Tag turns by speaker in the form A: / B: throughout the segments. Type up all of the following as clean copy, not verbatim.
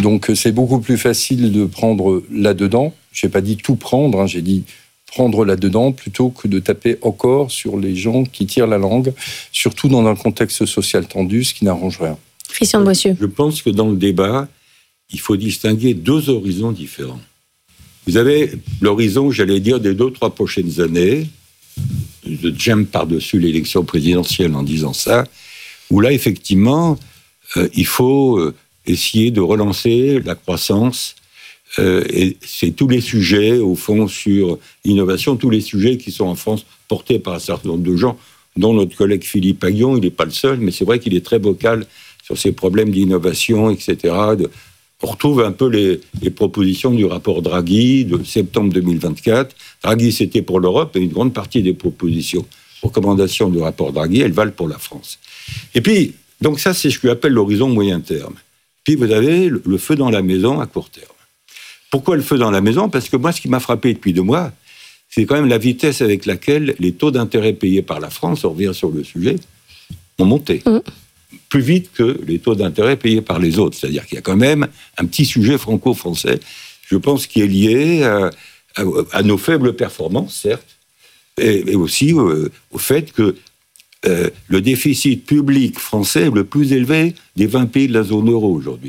A: Donc c'est beaucoup plus facile de prendre là-dedans. Je n'ai pas dit tout prendre, j'ai dit prendre là-dedans plutôt que de taper encore sur les gens qui tirent la langue, surtout dans un contexte social tendu, ce qui n'arrange rien.
B: Christian de Boissieu.
C: Je pense que dans le débat, il faut distinguer deux horizons différents. Vous avez l'horizon, j'allais dire, des 2-3 prochaines années. J'aime par-dessus l'élection présidentielle en disant ça, où là, effectivement, il faut essayer de relancer la croissance. Et c'est tous les sujets, au fond, sur l'innovation, tous les sujets qui sont en France portés par un certain nombre de gens, dont notre collègue Philippe Aghion, il n'est pas le seul, mais c'est vrai qu'il est très vocal sur ces problèmes d'innovation, etc. On retrouve un peu les propositions du rapport Draghi de septembre 2024. Draghi, c'était pour l'Europe, et une grande partie des recommandations du rapport Draghi, elles valent pour la France. Et puis, donc ça, c'est ce que j'appelle l'horizon moyen terme. Puis vous avez le feu dans la maison à court terme. Pourquoi le feu dans la maison ? Parce que moi, ce qui m'a frappé depuis 2 mois, c'est quand même la vitesse avec laquelle les taux d'intérêt payés par la France, on revient sur le sujet, ont monté. Plus vite que les taux d'intérêt payés par les autres. C'est-à-dire qu'il y a quand même un petit sujet franco-français, je pense, qui est lié à nos faibles performances, certes, et aussi au fait que le déficit public français est le plus élevé des 20 pays de la zone euro aujourd'hui.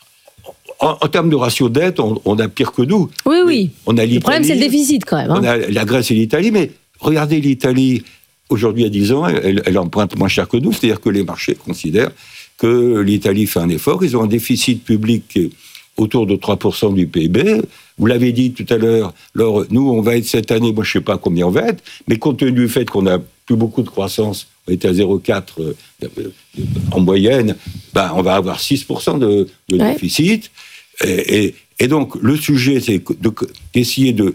C: En termes de ratio de dette, on a pire que nous.
B: Oui.
C: On a l'Italie,
B: le problème, c'est le déficit, quand même.
C: On a la Grèce et l'Italie, mais regardez l'Italie, aujourd'hui, à 10 ans, elle emprunte moins cher que nous, c'est-à-dire que les marchés considèrent que l'Italie fait un effort. Ils ont un déficit public qui est autour de 3% du PIB. Vous l'avez dit tout à l'heure, alors, nous, on va être cette année, moi, je ne sais pas combien on va être, mais compte tenu du fait qu'on n'a plus beaucoup de croissance, on est à 0,4 en moyenne, on va avoir 6% de déficit. Et donc, le sujet, c'est d'essayer de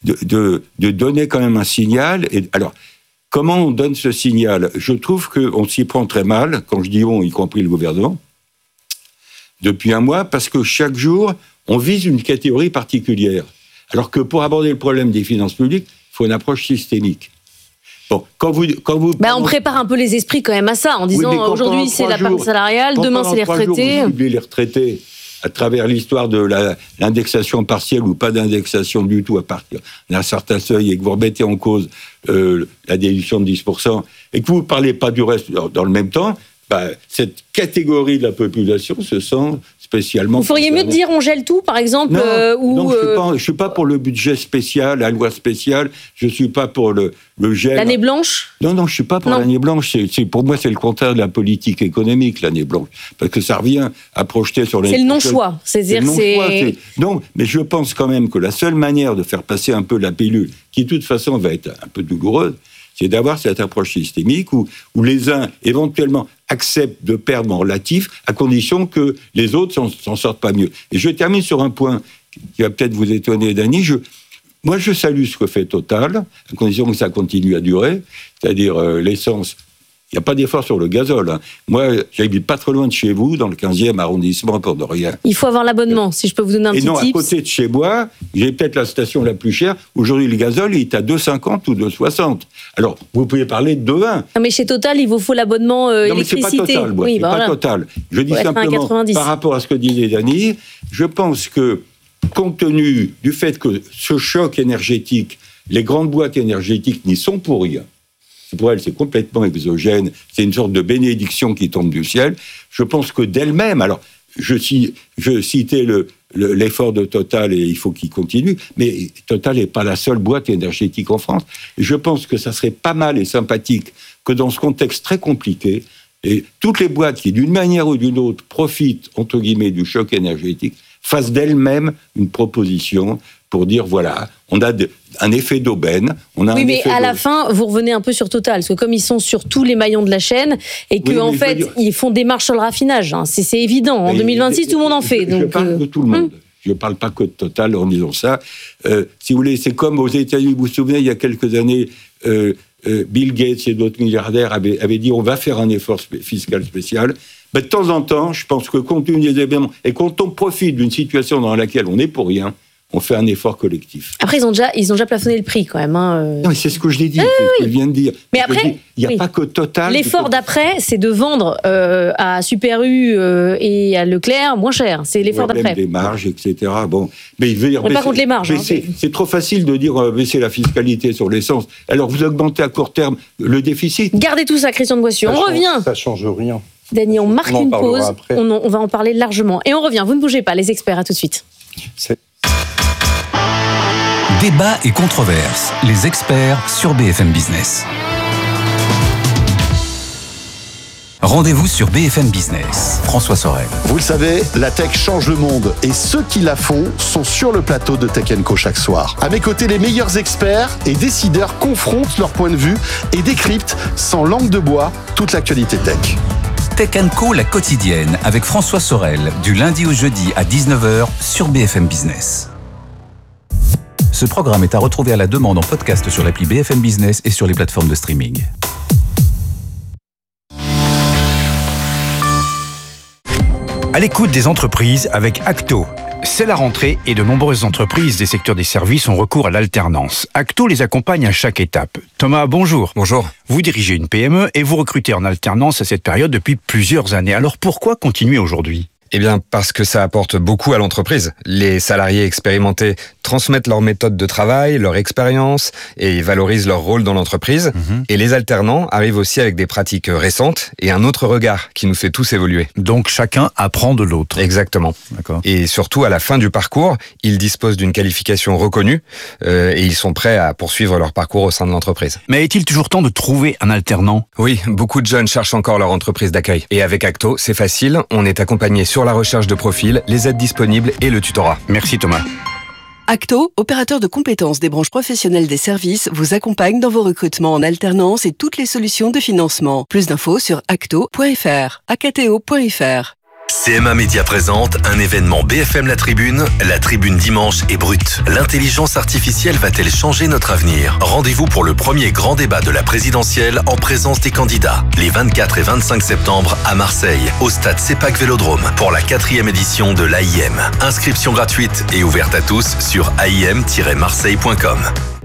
C: donner quand même un signal. Et, alors, comment on donne ce signal ? Je trouve qu'on s'y prend très mal, quand je dis on, y compris le gouvernement, depuis 1 mois, parce que chaque jour, on vise une catégorie particulière. Alors que pour aborder le problème des finances publiques, il faut une approche systémique. Bon, quand vous
B: on prépare un peu les esprits quand même à ça, en disant aujourd'hui c'est la part salariale, demain c'est les retraités.
C: Vous ciblez les retraités à travers l'histoire de l'indexation partielle ou pas d'indexation du tout à partir d'un certain seuil, et que vous remettez en cause la déduction de 10%, et que vous ne parlez pas du reste dans le même temps, cette catégorie de la population se sent spécialement...
B: Vous feriez mieux de dire on gèle tout, par exemple
C: Non, je ne suis pas pour le budget spécial, la loi spéciale, je ne suis pas pour le gel...
B: L'année blanche ?
C: Non, je ne suis pas pour l'année blanche. Pour moi, c'est le contraire de la politique économique, l'année blanche. Parce que ça revient à projeter sur les...
B: C'est le non-choix.
C: Non, mais je pense quand même que la seule manière de faire passer un peu la pilule, qui de toute façon va être un peu douloureuse, c'est d'avoir cette approche systémique où les uns, éventuellement, acceptent de perdre en relatif, à condition que les autres s'en sortent pas mieux. Et je termine sur un point qui va peut-être vous étonner, Dany. Moi, je salue ce que fait Total, à condition que ça continue à durer, c'est-à-dire l'essence. Il n'y a pas d'effort sur le gazole. Moi, j'habite pas trop loin de chez vous, dans le 15e arrondissement, pour de rien.
B: Il faut avoir l'abonnement, si je peux vous donner un petit tips.
C: Et non, à côté de chez moi, j'ai peut-être la station la plus chère. Aujourd'hui, le gazole, il est à 2,50 ou 2,60. Alors, vous pouvez parler de 2,1.
B: Non, mais chez Total, il vous faut l'abonnement électricité.
C: Non, mais c'est pas Total,
B: oui,
C: pas Total. Je dis simplement, par rapport à ce que disait Dany, je pense que, compte tenu du fait que ce choc énergétique, les grandes boîtes énergétiques n'y sont pour rien. Pour elles, c'est complètement exogène. C'est une sorte de bénédiction qui tombe du ciel. Je pense que d'elle-même, alors, je citais l'effort de Total et il faut qu'il continue, mais Total n'est pas la seule boîte énergétique en France. Et je pense que ça serait pas mal et sympathique que dans ce contexte très compliqué, et toutes les boîtes qui, d'une manière ou d'une autre, profitent, entre guillemets, du choc énergétique, fassent d'elles-mêmes une proposition pour dire, voilà, on a un effet d'aubaine. Oui,
B: mais à la fin, vous revenez un peu sur Total, parce que comme ils sont sur tous les maillons de la chaîne, et qu'en fait, ils font des marches sur le raffinage, c'est évident. En 2026, tout le monde en fait.
C: Je parle de tout le monde. Je ne parle pas que de Total en disant ça. Si vous voulez, c'est comme aux États-Unis, vous vous souvenez, il y a quelques années, Bill Gates et d'autres milliardaires avaient dit on va faire un effort fiscal spécial. De temps en temps, je pense que compte tenu des événements, et quand on profite d'une situation dans laquelle on n'est pour rien, on fait un effort collectif.
B: Après, ils ont déjà plafonné le prix quand même. Hein.
C: Non, mais c'est ce que je l'ai dit, c'est ce que je viens de dire.
B: Mais après,
C: il n'y a pas que Total.
B: L'effort d'après, c'est de vendre à Super U et à Leclerc moins cher. C'est l'effort d'après.
C: Des marges, etc. Bon, mais il veut dire.
B: On n'est pas contre les marges.
C: C'est trop facile de dire baisser la fiscalité sur l'essence. Alors vous augmentez à court terme le déficit.
B: Gardez tout ça, Christian de Boissieu. On revient.
A: Ça change rien.
B: Dany, on marque une pause. On va en parler largement. Et on revient. Vous ne bougez pas, les experts. À tout de suite.
D: Débat et controverse. Les experts sur BFM Business. Rendez-vous sur BFM Business. François Sorel.
E: Vous le savez, la tech change le monde et ceux qui la font sont sur le plateau de Tech & Co chaque soir. À mes côtés, les meilleurs experts et décideurs confrontent leur point de vue et décryptent sans langue de bois toute l'actualité tech.
D: Tech & Co, la quotidienne, avec François Sorel, du lundi au jeudi à 19h sur BFM Business. Ce programme est à retrouver à la demande en podcast sur l'appli BFM Business et sur les plateformes de streaming.
F: À l'écoute des entreprises avec Acto. C'est la rentrée et de nombreuses entreprises des secteurs des services ont recours à l'alternance. Acto les accompagne à chaque étape. Thomas, bonjour.
G: Bonjour.
F: Vous dirigez une PME et vous recrutez en alternance à cette période depuis plusieurs années. Alors pourquoi continuer aujourd'hui ?
G: Eh bien, parce que ça apporte beaucoup à l'entreprise. Les salariés expérimentés transmettent leurs méthodes de travail, leur expérience et valorisent leur rôle dans l'entreprise. Et les alternants arrivent aussi avec des pratiques récentes et un autre regard qui nous fait tous évoluer.
F: Donc chacun apprend de l'autre.
G: Exactement.
F: D'accord.
G: Et surtout, à la fin du parcours, ils disposent d'une qualification reconnue et ils sont prêts à poursuivre leur parcours au sein de l'entreprise.
F: Mais est-il toujours temps de trouver un alternant ?
G: Oui, beaucoup de jeunes cherchent encore leur entreprise d'accueil. Et avec Acto, c'est facile, on est accompagné sur la recherche de profil, les aides disponibles et le tutorat.
F: Merci Thomas.
H: Acto, opérateur de compétences des branches professionnelles des services, vous accompagne dans vos recrutements en alternance et toutes les solutions de financement. Plus d'infos sur acto.fr, acto.fr.
I: CMA Média présente un événement BFM La Tribune dimanche est brute. L'intelligence artificielle va-t-elle changer notre avenir ? Rendez-vous pour le premier grand débat de la présidentielle en présence des candidats. Les 24 et 25 septembre à Marseille, au stade CEPAC Vélodrome, pour la 4e édition de l'AIM. Inscription gratuite et ouverte à tous sur aim-marseille.com.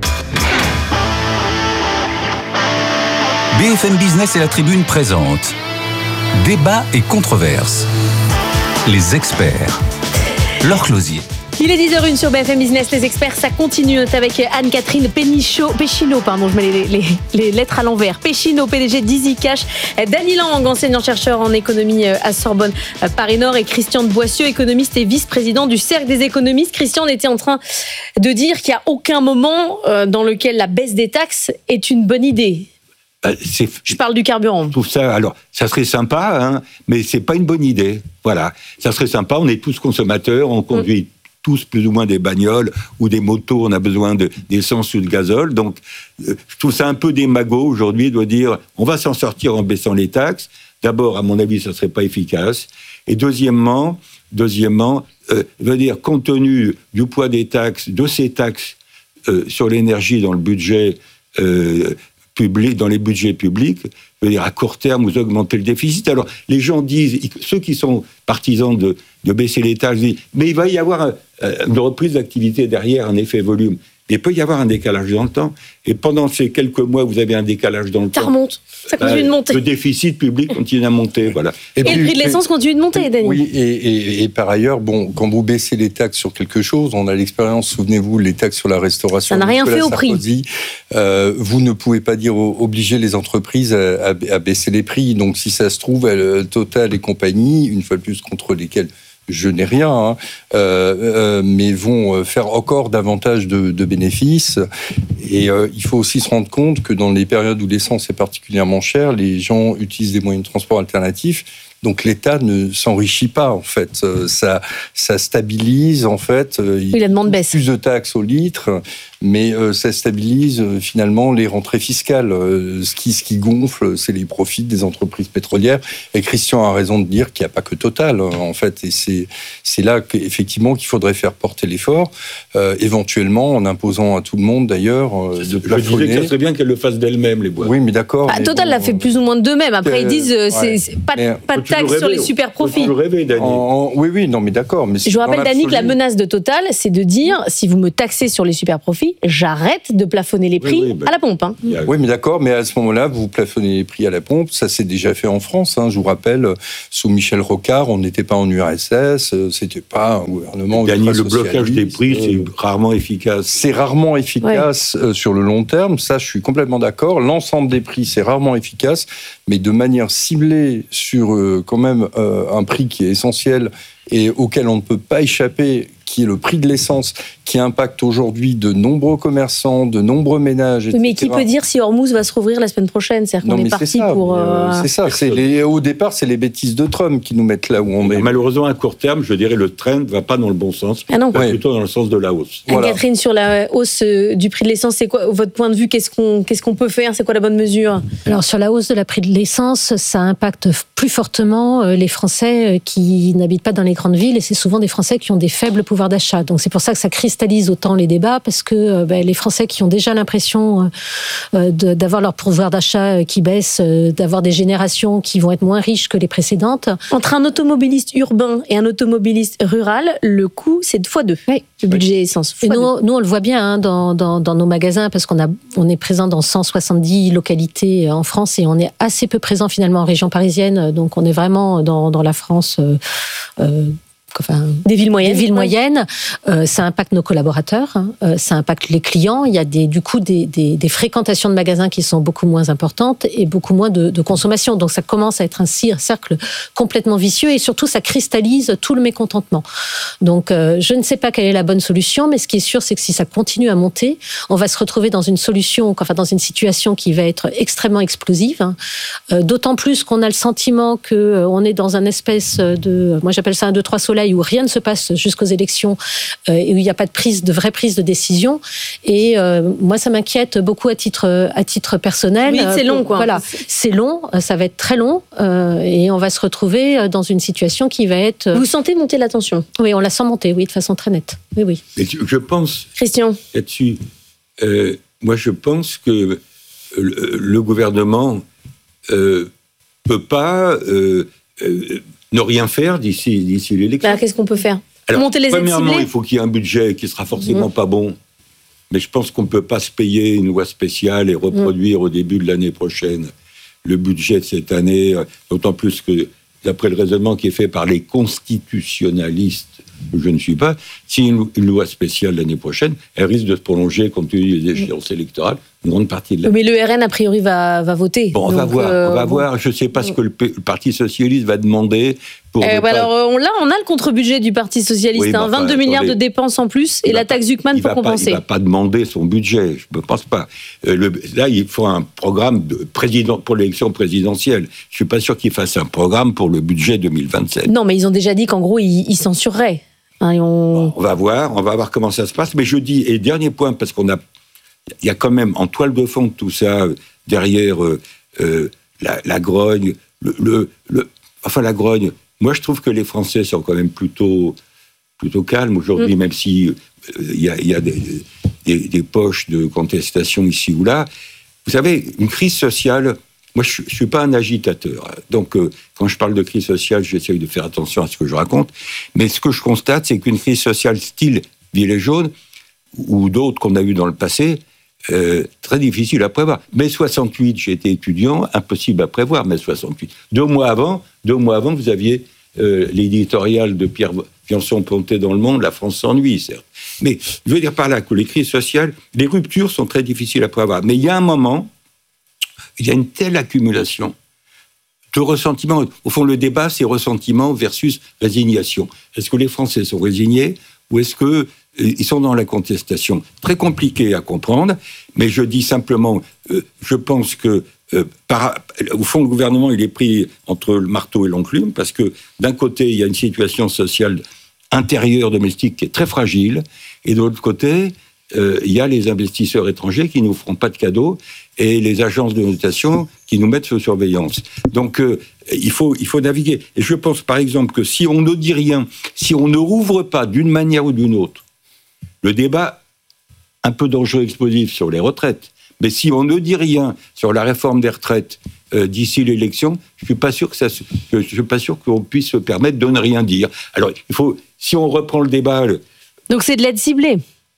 D: BFM Business et La Tribune présentent Débat et controverse. Les experts. Laure Closier.
B: Il est 10h01 sur BFM Business. Les experts, ça continue avec Anne-Catherine Péchineau, je mets les lettres à l'envers. Péchineau, PDG d'EasyCash. Dany Lang, enseignant-chercheur en économie à Sorbonne Paris-Nord. Et Christian de Boissieu, économiste et vice-président du Cercle des économistes. Christian, on était en train de dire qu'il n'y a aucun moment dans lequel la baisse des taxes est une bonne idée. Je parle du carburant.
C: Tout ça, alors, ça serait sympa, mais c'est pas une bonne idée. Voilà. Ça serait sympa, on est tous consommateurs, on conduit tous plus ou moins des bagnoles ou des motos, on a besoin d'essence ou de gazole. Donc, je trouve ça un peu démago aujourd'hui de dire on va s'en sortir en baissant les taxes. D'abord, à mon avis, ça serait pas efficace. Et deuxièmement, veut dire, compte tenu du poids des taxes, de ces taxes sur l'énergie dans le budget public, dans les budgets publics, veut dire à court terme, vous augmentez le déficit. Alors, les gens disent, ceux qui sont partisans de baisser les taxes, disent, mais il va y avoir une reprise d'activité derrière, un effet volume. Il peut y avoir un décalage dans le temps. Et pendant ces quelques mois, vous avez un décalage dans le temps.
B: Ça remonte. Ça continue de monter.
C: Le déficit public continue à monter. Voilà.
B: Et le prix de l'essence continue de monter, Dany.
A: Oui, et par ailleurs, quand vous baissez les taxes sur quelque chose, on a l'expérience, souvenez-vous, les taxes sur la restauration.
B: Ça n'a rien fait au prix.
A: Vous ne pouvez pas obliger les entreprises à baisser les prix. Donc, si ça se trouve, Total et compagnie, une fois de plus contre lesquels je n'ai rien, mais vont faire encore davantage de bénéfices. Et il faut aussi se rendre compte que dans les périodes où l'essence est particulièrement chère, les gens utilisent des moyens de transport alternatifs. Donc l'État ne s'enrichit pas, en fait. Ça stabilise, en fait.
B: La demande baisse.
A: Plus de taxes au litre. mais ça stabilise finalement les rentrées fiscales. Ce qui gonfle, c'est les profits des entreprises pétrolières. Et Christian a raison de dire qu'il n'y a pas que Total, en fait. Et c'est là qu'effectivement qu'il faudrait faire porter l'effort, éventuellement en imposant à tout le monde d'ailleurs de plafonner.
C: Je disais que ça serait bien qu'elle le fasse d'elle-même, les boîtes.
A: Oui, mais d'accord. Mais
B: Total l'a fait plus ou moins d'eux-mêmes. Après, ils disent c'est pas de taxe sur les super profits.
C: Rêver, Dany.
A: Oui, non, mais d'accord. Mais
B: je vous rappelle, Dany, que la menace de Total, c'est de dire si vous me taxez sur les super profits, j'arrête de plafonner les prix à la pompe. Hein.
A: Oui, mais d'accord, mais à ce moment-là, vous plafonnez les prix à la pompe. Ça s'est déjà fait en France. Hein. Je vous rappelle, sous Michel Rocard, on n'était pas en URSS, c'était pas un gouvernement.
C: Dany, le blocage des prix, c'est rarement efficace.
A: C'est rarement efficace sur le long terme. Ça, je suis complètement d'accord. L'ensemble des prix, c'est rarement efficace, mais de manière ciblée sur quand même un prix qui est essentiel et auquel on ne peut pas échapper, qui est le prix de l'essence, qui impacte aujourd'hui de nombreux commerçants, de nombreux ménages, etc.
B: Mais qui peut dire si Hormuz va se rouvrir la semaine prochaine? C'est-à-dire qu'on est parti pour...
A: C'est ça. Au départ, c'est les bêtises de Trump qui nous mettent là où on est.
C: Malheureusement, à court terme, je dirais le trend ne va pas dans le bon sens, plutôt dans le sens de la hausse.
B: Voilà. Catherine, sur la hausse du prix de l'essence, c'est quoi votre point de vue? Qu'est-ce qu'on peut faire? C'est quoi la bonne mesure?
J: Alors, sur la hausse de la prix de l'essence, ça impacte plus fortement les Français qui n'habitent pas dans les grandes villes, et c'est souvent des Français qui ont des faibles pouvoirs d'achat. Donc c'est pour ça que ça cristallise autant les débats, parce que les Français qui ont déjà l'impression d'avoir leur pouvoir d'achat qui baisse, d'avoir des générations qui vont être moins riches que les précédentes.
B: Entre un automobiliste urbain et un automobiliste rural, le coût, c'est 2x2. Oui. Le budget essence.
J: Et nous, on le voit bien dans nos magasins, parce on est présent dans 170 localités en France, et on est assez peu présent finalement en région parisienne. Donc on est vraiment dans la France...
B: des villes moyennes.
J: Ça impacte nos collaborateurs, ça impacte les clients. Il y a du coup des fréquentations de magasins qui sont beaucoup moins importantes et beaucoup moins de consommation. Donc ça commence à être un cercle complètement vicieux, et surtout ça cristallise tout le mécontentement. Donc je ne sais pas quelle est la bonne solution, mais ce qui est sûr, c'est que si ça continue à monter, on va se retrouver dans une situation qui va être extrêmement explosive. D'autant plus qu'on a le sentiment qu'on est dans un espèce de, moi j'appelle ça un 2-3 soleil, où rien ne se passe jusqu'aux élections et où il n'y a pas de vraie prise de décision. Et moi, ça m'inquiète beaucoup à titre personnel.
B: Oui, c'est long, quoi.
J: Voilà, c'est long, ça va être très long, et on va se retrouver dans une situation qui va être...
B: Vous sentez monter la tension?
J: Oui, on la sent monter, oui, de façon très nette. Oui.
C: Mais je pense...
B: Christian?
C: Là-dessus, moi, je pense que le gouvernement peut pas... ne rien faire d'ici l'élection.
B: Qu'est-ce qu'on peut faire?
C: Alors,
B: monter les aides ciblées?
C: Premièrement, il faut qu'il y ait un budget qui sera forcément pas bon. Mais je pense qu'on ne peut pas se payer une loi spéciale et reproduire au début de l'année prochaine le budget de cette année, d'autant plus que, d'après le raisonnement qui est fait par les constitutionnalistes, je ne suis pas, si une loi spéciale l'année prochaine, elle risque de se prolonger compte tenu des échéances électorales, une grande partie de l'année.
B: Mais le RN, a priori, va voter.
C: Bon, on va voir. Je ne sais pas ce que le Parti socialiste va demander.
B: Alors, on a le contre-budget du Parti socialiste,
C: oui,
B: 22 milliards de dépenses en plus, et la taxe Zuckman pour compenser.
C: Il ne va pas demander son budget, je ne pense pas. Là, il faut un programme pour l'élection présidentielle. Je ne suis pas sûr qu'il fasse un programme pour le budget 2027.
B: Non, mais ils ont déjà dit qu'en gros, ils censureraient.
C: On va voir comment ça se passe. Mais je dis, et dernier point, parce il y a quand même en toile de fond de tout ça, derrière la grogne, la grogne. Moi, je trouve que les Français sont quand même plutôt calmes aujourd'hui, même si il y a des poches de contestation ici ou là. Vous savez, une crise sociale. Moi, je ne suis pas un agitateur. Donc, quand je parle de crise sociale, j'essaie de faire attention à ce que je raconte. Mais ce que je constate, c'est qu'une crise sociale style Gilets jaunes, ou d'autres qu'on a eues dans le passé, très difficile à prévoir. Mai 68, j'ai été étudiant, impossible à prévoir, mai 68. 2 mois avant, vous aviez l'éditorial de Pierre Pianson-Ponté dans Le Monde, La France s'ennuie, certes. Mais je veux dire par là que les crises sociales, les ruptures sont très difficiles à prévoir. Mais il y a un moment, il y a une telle accumulation de ressentiments. Au fond, le débat, c'est ressentiment versus résignation. Est-ce que les Français sont résignés ou est-ce qu'ils sont dans la contestation? Très compliqué à comprendre, mais je dis simplement, je pense que, au fond, le gouvernement, il est pris entre le marteau et l'enclume, parce que d'un côté, il y a une situation sociale intérieure domestique qui est très fragile, et de l'autre côté, il y a les investisseurs étrangers qui ne nous feront pas de cadeaux et les agences de notation qui nous mettent sous surveillance. Donc, il faut naviguer. Et je pense, par exemple, que si on ne dit rien, si on ne rouvre pas d'une manière ou d'une autre le débat un peu dangereux, explosif sur les retraites, mais si on ne dit rien sur la réforme des retraites d'ici l'élection, je suis pas sûr qu'on puisse se permettre de ne rien dire. Alors, si on reprend le débat...
B: Donc c'est de l'aide ciblée.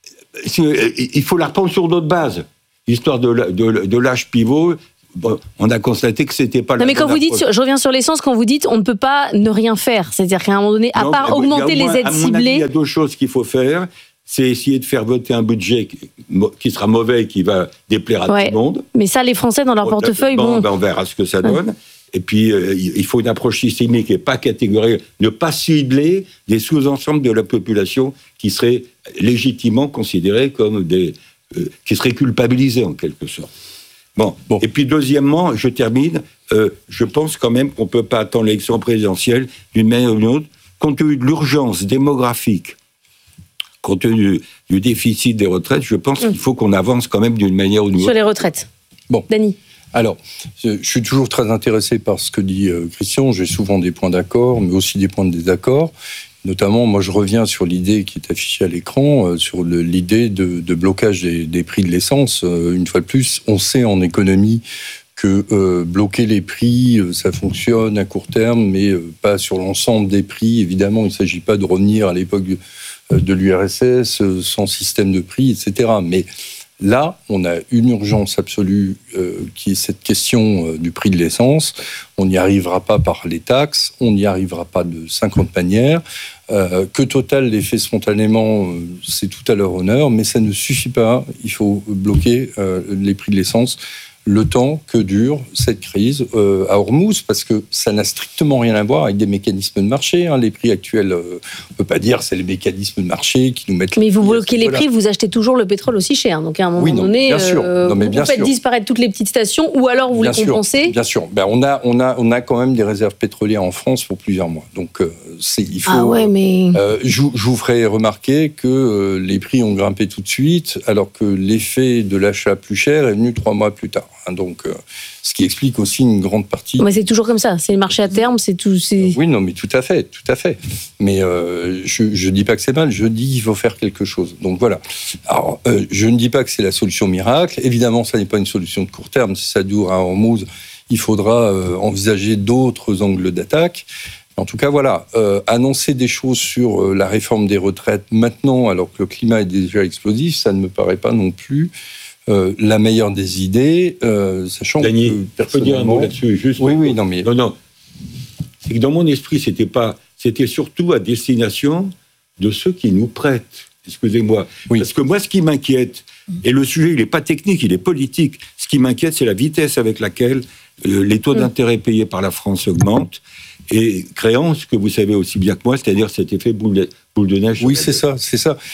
C: Il faut la reprendre sur d'autres bases. L'histoire de l'âge pivot, bon, on a constaté que c'était pas la bonne approche.
B: Mais quand vous dites, je reviens sur l'essence, quand vous dites on ne peut pas ne rien faire, c'est-à-dire qu'à un moment donné, à part augmenter les aides ciblées...
C: Il y a deux choses qu'il faut faire. C'est essayer de faire voter un budget qui sera mauvais et qui va déplaire à tout le monde.
B: Mais ça, les Français, dans leur portefeuille,
C: on verra ce que ça donne. Et puis, il faut une approche systémique et pas catégorielle. Ne pas cibler des sous-ensembles de la population qui seraient légitimement considérés comme qui seraient culpabilisés, en quelque sorte. Bon. Et puis, deuxièmement, je termine, je pense quand même qu'on ne peut pas attendre l'élection présidentielle d'une manière ou d'une autre, compte tenu de l'urgence démographique, compte tenu du déficit des retraites, je pense qu'il faut qu'on avance quand même d'une manière ou d'une autre.
B: Sur les retraites.
A: Bon.
B: Dany.
A: Alors, je suis toujours très intéressé par ce que dit Christian. J'ai souvent des points d'accord, mais aussi des points de désaccord. Notamment, moi, je reviens sur l'idée qui est affichée à l'écran, sur l'idée de blocage des prix de l'essence. Une fois de plus, on sait en économie que bloquer les prix, ça fonctionne à court terme, mais pas sur l'ensemble des prix. Évidemment, il ne s'agit pas de revenir à l'époque de l'URSS, sans système de prix, etc. Mais là, on a une urgence absolue qui est cette question du prix de l'essence. On n'y arrivera pas par les taxes, on n'y arrivera pas de 50 manières. Que Total l'ait fait spontanément, c'est tout à leur honneur, mais ça ne suffit pas. Il faut bloquer les prix de l'essence le temps que dure cette crise à Hormuz, parce que ça n'a strictement rien à voir avec des mécanismes de marché. Les prix actuels, on ne peut pas dire que c'est les mécanismes de marché qui nous mettent...
B: Mais vous bloquez les prix, vous achetez toujours le pétrole aussi cher. Donc à un moment donné, vous faites disparaître toutes les petites stations, ou alors vous les compensez.
A: Bien sûr. On a quand même des réserves pétrolières en France pour plusieurs mois. Donc il faut...
B: Ah ouais, mais...
A: je vous ferai remarquer que les prix ont grimpé tout de suite, alors que l'effet de l'achat plus cher est venu 3 mois plus tard. Donc, ce qui explique aussi une grande partie...
B: Mais c'est toujours comme ça, c'est le marché à terme, c'est tout...
A: Oui, non, mais tout à fait. Mais je ne dis pas que c'est mal, je dis qu'il faut faire quelque chose. Donc voilà. Alors, je ne dis pas que c'est la solution miracle. Évidemment, ça n'est pas une solution de court terme. Si ça dure à Hormuz, il faudra envisager d'autres angles d'attaque. En tout cas, voilà, annoncer des choses sur la réforme des retraites maintenant, alors que le climat est déjà explosif, ça ne me paraît pas non plus... la meilleure des idées, sachant
C: Dany,
A: que personnellement...
C: Je peux dire un mot là-dessus, juste.
A: Oui, non, mais...
C: Non. C'est que dans mon esprit, c'était surtout à destination de ceux qui nous prêtent. Excusez-moi. Oui. Parce que moi, ce qui m'inquiète, et le sujet, il n'est pas technique, il est politique. Ce qui m'inquiète, c'est la vitesse avec laquelle les taux d'intérêt payés par la France augmentent, et créant ce que vous savez aussi bien que moi, c'est-à-dire cet effet boule de neige.
A: Oui, c'est ça.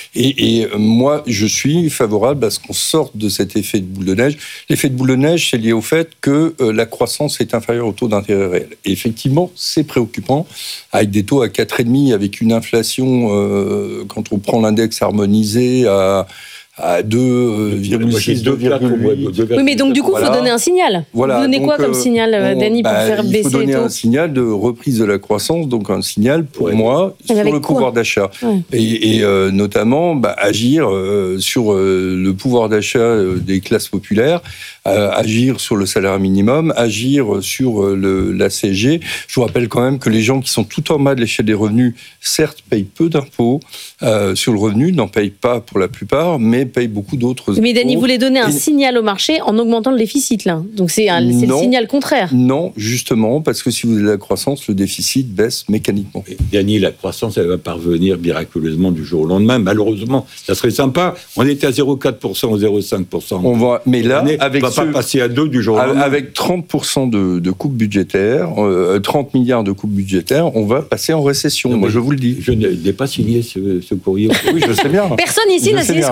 A: Et moi, je suis favorable à ce qu'on sorte de cet effet de boule de neige. L'effet de boule de neige, c'est lié au fait que la croissance est inférieure au taux d'intérêt réel. Et effectivement, c'est préoccupant, avec des taux à 4,5, avec une inflation, quand on prend l'index harmonisé à 2,6, 2,8.
B: Oui, mais donc du coup, il faut donner un signal.
A: Voilà,
B: vous donnez quoi comme signal, Dany, pour faire baisser les taux ?
A: Il faut donner un signal de reprise de la croissance, donc un signal, pour moi, sur le pouvoir d'achat. Et notamment, agir sur le pouvoir d'achat des classes populaires, agir sur le salaire minimum, agir sur la CSG. Je vous rappelle quand même que les gens qui sont tout en bas de l'échelle des revenus, certes, payent peu d'impôts sur le revenu, n'en payent pas pour la plupart, mais payent beaucoup d'autres impôts.
B: Mais Dany voulait donner un signal au marché en augmentant le déficit, là. Donc c'est le signal contraire.
A: Non, justement, parce que si vous avez de la croissance, le déficit baisse mécaniquement.
C: Dany, la croissance, elle va parvenir miraculeusement du jour au lendemain. Malheureusement, ça serait sympa. On était à 0,4% ou 0,5%.
A: Mais là, avec
C: pas passer à 2 du jour au lendemain.
A: Avec 30% de coupes budgétaires, 30 milliards de coupes budgétaires, on va passer en récession. Moi, je vous le dis.
C: Je n'ai pas signé ce courrier.
A: Oui, je sais bien.
B: Personne ici n'a signé ce courrier.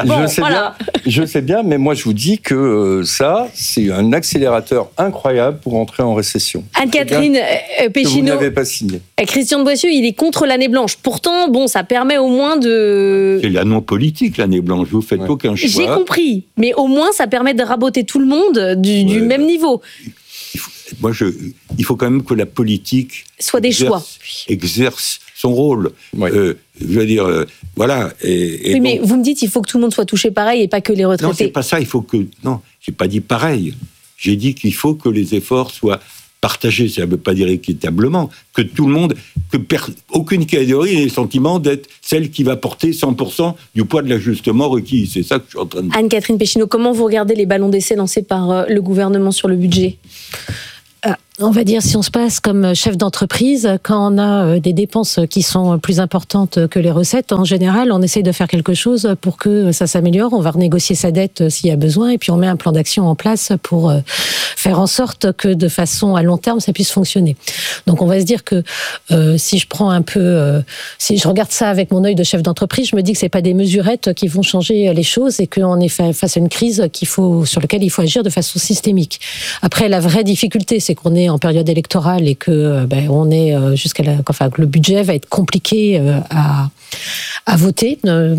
A: Je sais bien, mais moi je vous dis que ça, c'est un accélérateur incroyable pour entrer en récession.
B: Anne-Catherine Péchineau,
A: vous n'avez pas signé.
B: Christian de Boissieu, il est contre l'année blanche. Pourtant, bon, ça permet au moins de...
C: C'est la non-politique, l'année blanche. Vous faites aucun choix.
B: J'ai compris, mais au moins ça permet de raboter tout le monde du même niveau.
C: Il faut quand même que la politique
B: soit des choix.
C: Exerce son rôle. Ouais. Je veux dire, voilà.
B: Oui, mais vous me dites, il faut que tout le monde soit touché pareil et pas que les retraités.
C: Non, c'est pas ça. Il faut que. Non, j'ai pas dit pareil. J'ai dit qu'il faut que les efforts soient partagés. Ça ne veut pas dire équitablement. Que tout le monde, aucune catégorie n'ait le sentiment d'être celle qui va porter 100% du poids de l'ajustement requis. C'est ça que je suis en train de dire.
B: Anne-Catherine Péchineau, comment vous regardez les ballons d'essai lancés par le gouvernement sur le budget ?
J: On va dire, si on se passe comme chef d'entreprise, quand on a des dépenses qui sont plus importantes que les recettes, en général, on essaye de faire quelque chose pour que ça s'améliore. On va renégocier sa dette s'il y a besoin, et puis on met un plan d'action en place pour faire en sorte que de façon à long terme, ça puisse fonctionner. Donc on va se dire que si je prends un peu, si je regarde ça avec mon œil de chef d'entreprise, je me dis que c'est pas des mesurettes qui vont changer les choses et qu'on est face à une crise sur laquelle il faut agir de façon systémique. Après, la vraie difficulté, c'est qu'on est en période électorale et que on est que le budget va être compliqué à voter.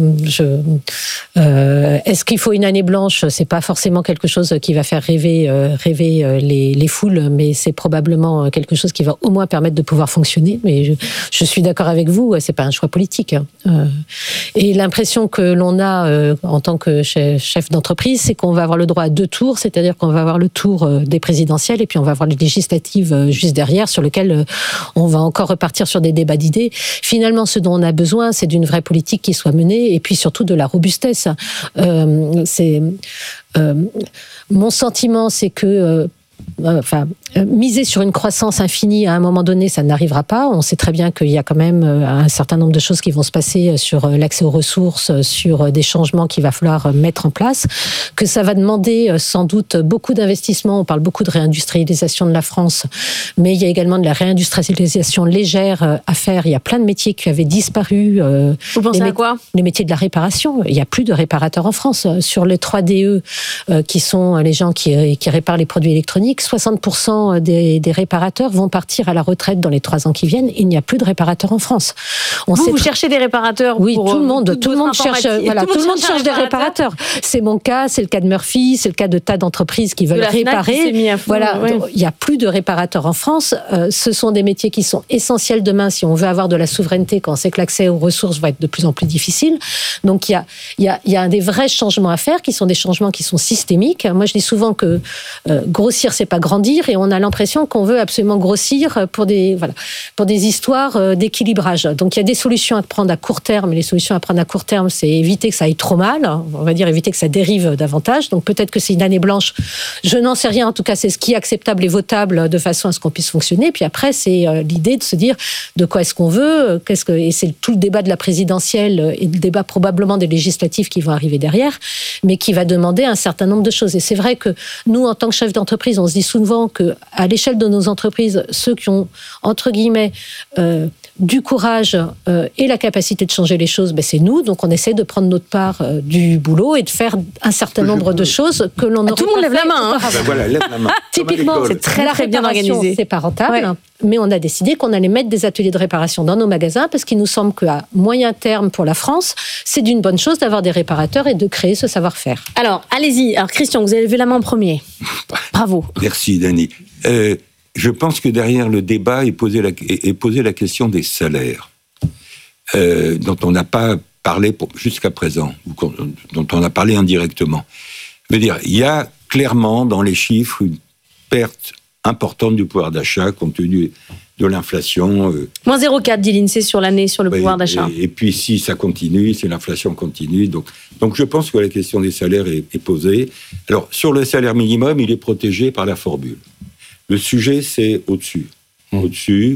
J: Est-ce qu'il faut une année blanche ? C'est pas forcément quelque chose qui va faire rêver les foules, mais c'est probablement quelque chose qui va au moins permettre de pouvoir fonctionner. Mais je suis d'accord avec vous, c'est pas un choix politique. Et l'impression que l'on a en tant que chef d'entreprise, c'est qu'on va avoir le droit à 2 tours, c'est-à-dire qu'on va avoir le tour des présidentielles et puis on va avoir les législatives juste derrière, sur lequel on va encore repartir sur des débats d'idées. Finalement, ce dont on a besoin, c'est d'une vraie politique qui soit menée, et puis surtout de la robustesse. Mon sentiment, c'est que miser sur une croissance infinie à un moment donné, ça n'arrivera pas. On sait très bien qu'il y a quand même un certain nombre de choses qui vont se passer sur l'accès aux ressources, sur des changements qu'il va falloir mettre en place, que ça va demander sans doute beaucoup d'investissements. On parle beaucoup de réindustrialisation de la France, mais il y a également de la réindustrialisation légère à faire. Il y a plein de métiers qui avaient disparu.
B: Vous pensez à quoi ?
J: Les métiers de la réparation. Il n'y a plus de réparateurs en France. Sur les 3DE, qui sont les gens qui réparent les produits électroniques, 60% des réparateurs vont partir à la retraite dans les 3 ans qui viennent. Il n'y a plus de réparateurs en France.
B: Vous cherchez des réparateurs ?
J: Oui, tout le monde cherche. Voilà, tout le monde cherche des réparateurs. C'est mon cas, c'est le cas de Murphy, c'est le cas de tas d'entreprises qui veulent réparer. Voilà, il n'y a plus de réparateurs en France. Ce sont des métiers qui sont essentiels demain si on veut avoir de la souveraineté, quand on sait que l'accès aux ressources va être de plus en plus difficile. Donc il y a des vrais changements à faire, qui sont des changements qui sont systémiques. Moi, je dis souvent que grossir, c'est pas grandir, et on a l'impression qu'on veut absolument grossir pour des histoires d'équilibrage. Donc il y a des solutions à prendre à court terme, et les solutions à prendre à court terme, c'est éviter que ça aille trop mal, on va dire éviter que ça dérive davantage. Donc peut-être que c'est une année blanche, je n'en sais rien, en tout cas c'est ce qui est acceptable et votable de façon à ce qu'on puisse fonctionner. Puis après, c'est l'idée de se dire de quoi est-ce qu'on veut, et c'est tout le débat de la présidentielle et le débat probablement des législatives qui vont arriver derrière, mais qui va demander un certain nombre de choses. Et c'est vrai que nous, en tant que chefs d'entreprise, on se dit souvent qu'à l'échelle de nos entreprises, ceux qui ont, entre guillemets, du courage et la capacité de changer les choses, c'est nous. Donc on essaie de prendre notre part du boulot et de faire un certain nombre de choses que l'on aurait
B: tout le monde lève la main.
C: Voilà, lève la main.
J: Typiquement, c'est très bien organisé. C'est pas rentable, mais on a décidé qu'on allait mettre des ateliers de réparation dans nos magasins, parce qu'il nous semble qu'à moyen terme pour la France, c'est d'une bonne chose d'avoir des réparateurs et de créer ce savoir-faire.
B: Alors, allez-y. Alors Christian, vous avez levé la main en premier. Bravo.
C: Merci, Dany. Je pense que derrière le débat est posée la question des salaires, dont on n'a pas parlé jusqu'à présent, ou dont on a parlé indirectement. Je veux dire, il y a clairement dans les chiffres une perte importante du pouvoir d'achat compte tenu de l'inflation.
B: Moins 0,4 dit l'INSEE sur l'année sur le pouvoir d'achat.
C: Et puis si ça continue, si l'inflation continue, donc je pense que la question des salaires est posée. Alors sur le salaire minimum, il est protégé par la formule. Le sujet, c'est au-dessus. Au-dessus.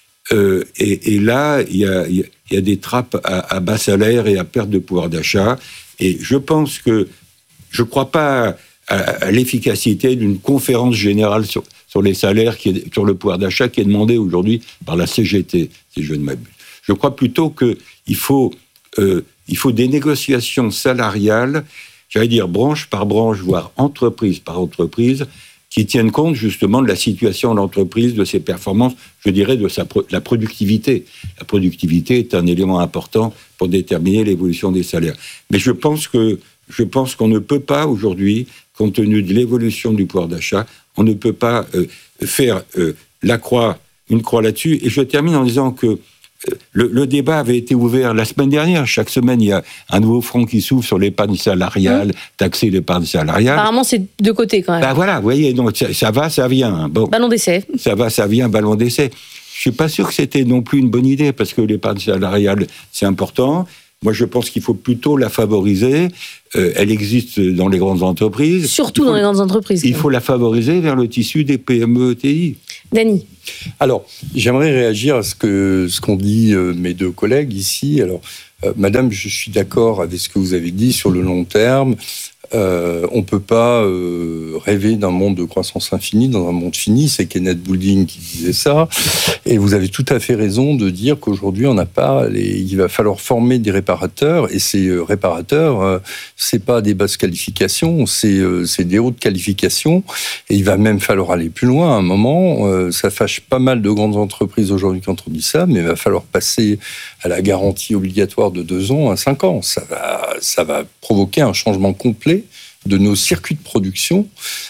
C: Et là, il y a des trappes à bas salaire et à perte de pouvoir d'achat. Et je pense que je ne crois pas à l'efficacité d'une conférence générale sur les salaires, sur le pouvoir d'achat, qui est demandée aujourd'hui par la CGT, si je ne m'abuse. Je crois plutôt qu'il faut il faut des négociations salariales, j'allais dire branche par branche, voire entreprise par entreprise, qui tiennent compte justement de la situation de l'entreprise, de ses performances, je dirais de la productivité. La productivité est un élément important pour déterminer l'évolution des salaires. Mais je pense qu'on ne peut pas aujourd'hui, compte tenu de l'évolution du pouvoir d'achat, on ne peut pas faire une croix là-dessus. Et je termine en disant que le débat avait été ouvert la semaine dernière. Chaque semaine, il y a un nouveau front qui s'ouvre sur l'épargne salariale, taxer l'épargne salariale.
B: Apparemment, c'est de côté quand même.
C: Ben voilà, vous voyez, donc ça va, ça vient. Bon,
B: ballon d'essai.
C: Ça va, ça vient, ballon d'essai. Je suis pas sûr que c'était non plus une bonne idée, parce que l'épargne salariale, c'est important. Moi, je pense qu'il faut plutôt la favoriser. Elle existe dans les grandes entreprises.
B: Surtout dans les grandes entreprises.
C: Il faut la favoriser vers le tissu des PME-ETI.
B: Dany.
A: Alors, j'aimerais réagir à ce qu'ont dit mes deux collègues ici. Alors, Madame, je suis d'accord avec ce que vous avez dit sur le long terme. On ne peut pas rêver d'un monde de croissance infinie dans un monde fini. C'est Kenneth Boulding qui disait ça. Et vous avez tout à fait raison de dire qu'aujourd'hui, on n'a pas il va falloir former des réparateurs. Et ces réparateurs, c'est pas des basses qualifications, c'est des hautes qualifications. Et il va même falloir aller plus loin à un moment. Ça fâche pas mal de grandes entreprises aujourd'hui quand on dit ça, mais il va falloir passer à la garantie obligatoire de 2 ans à 5 ans. Ça va provoquer un changement complet de nos circuits de production,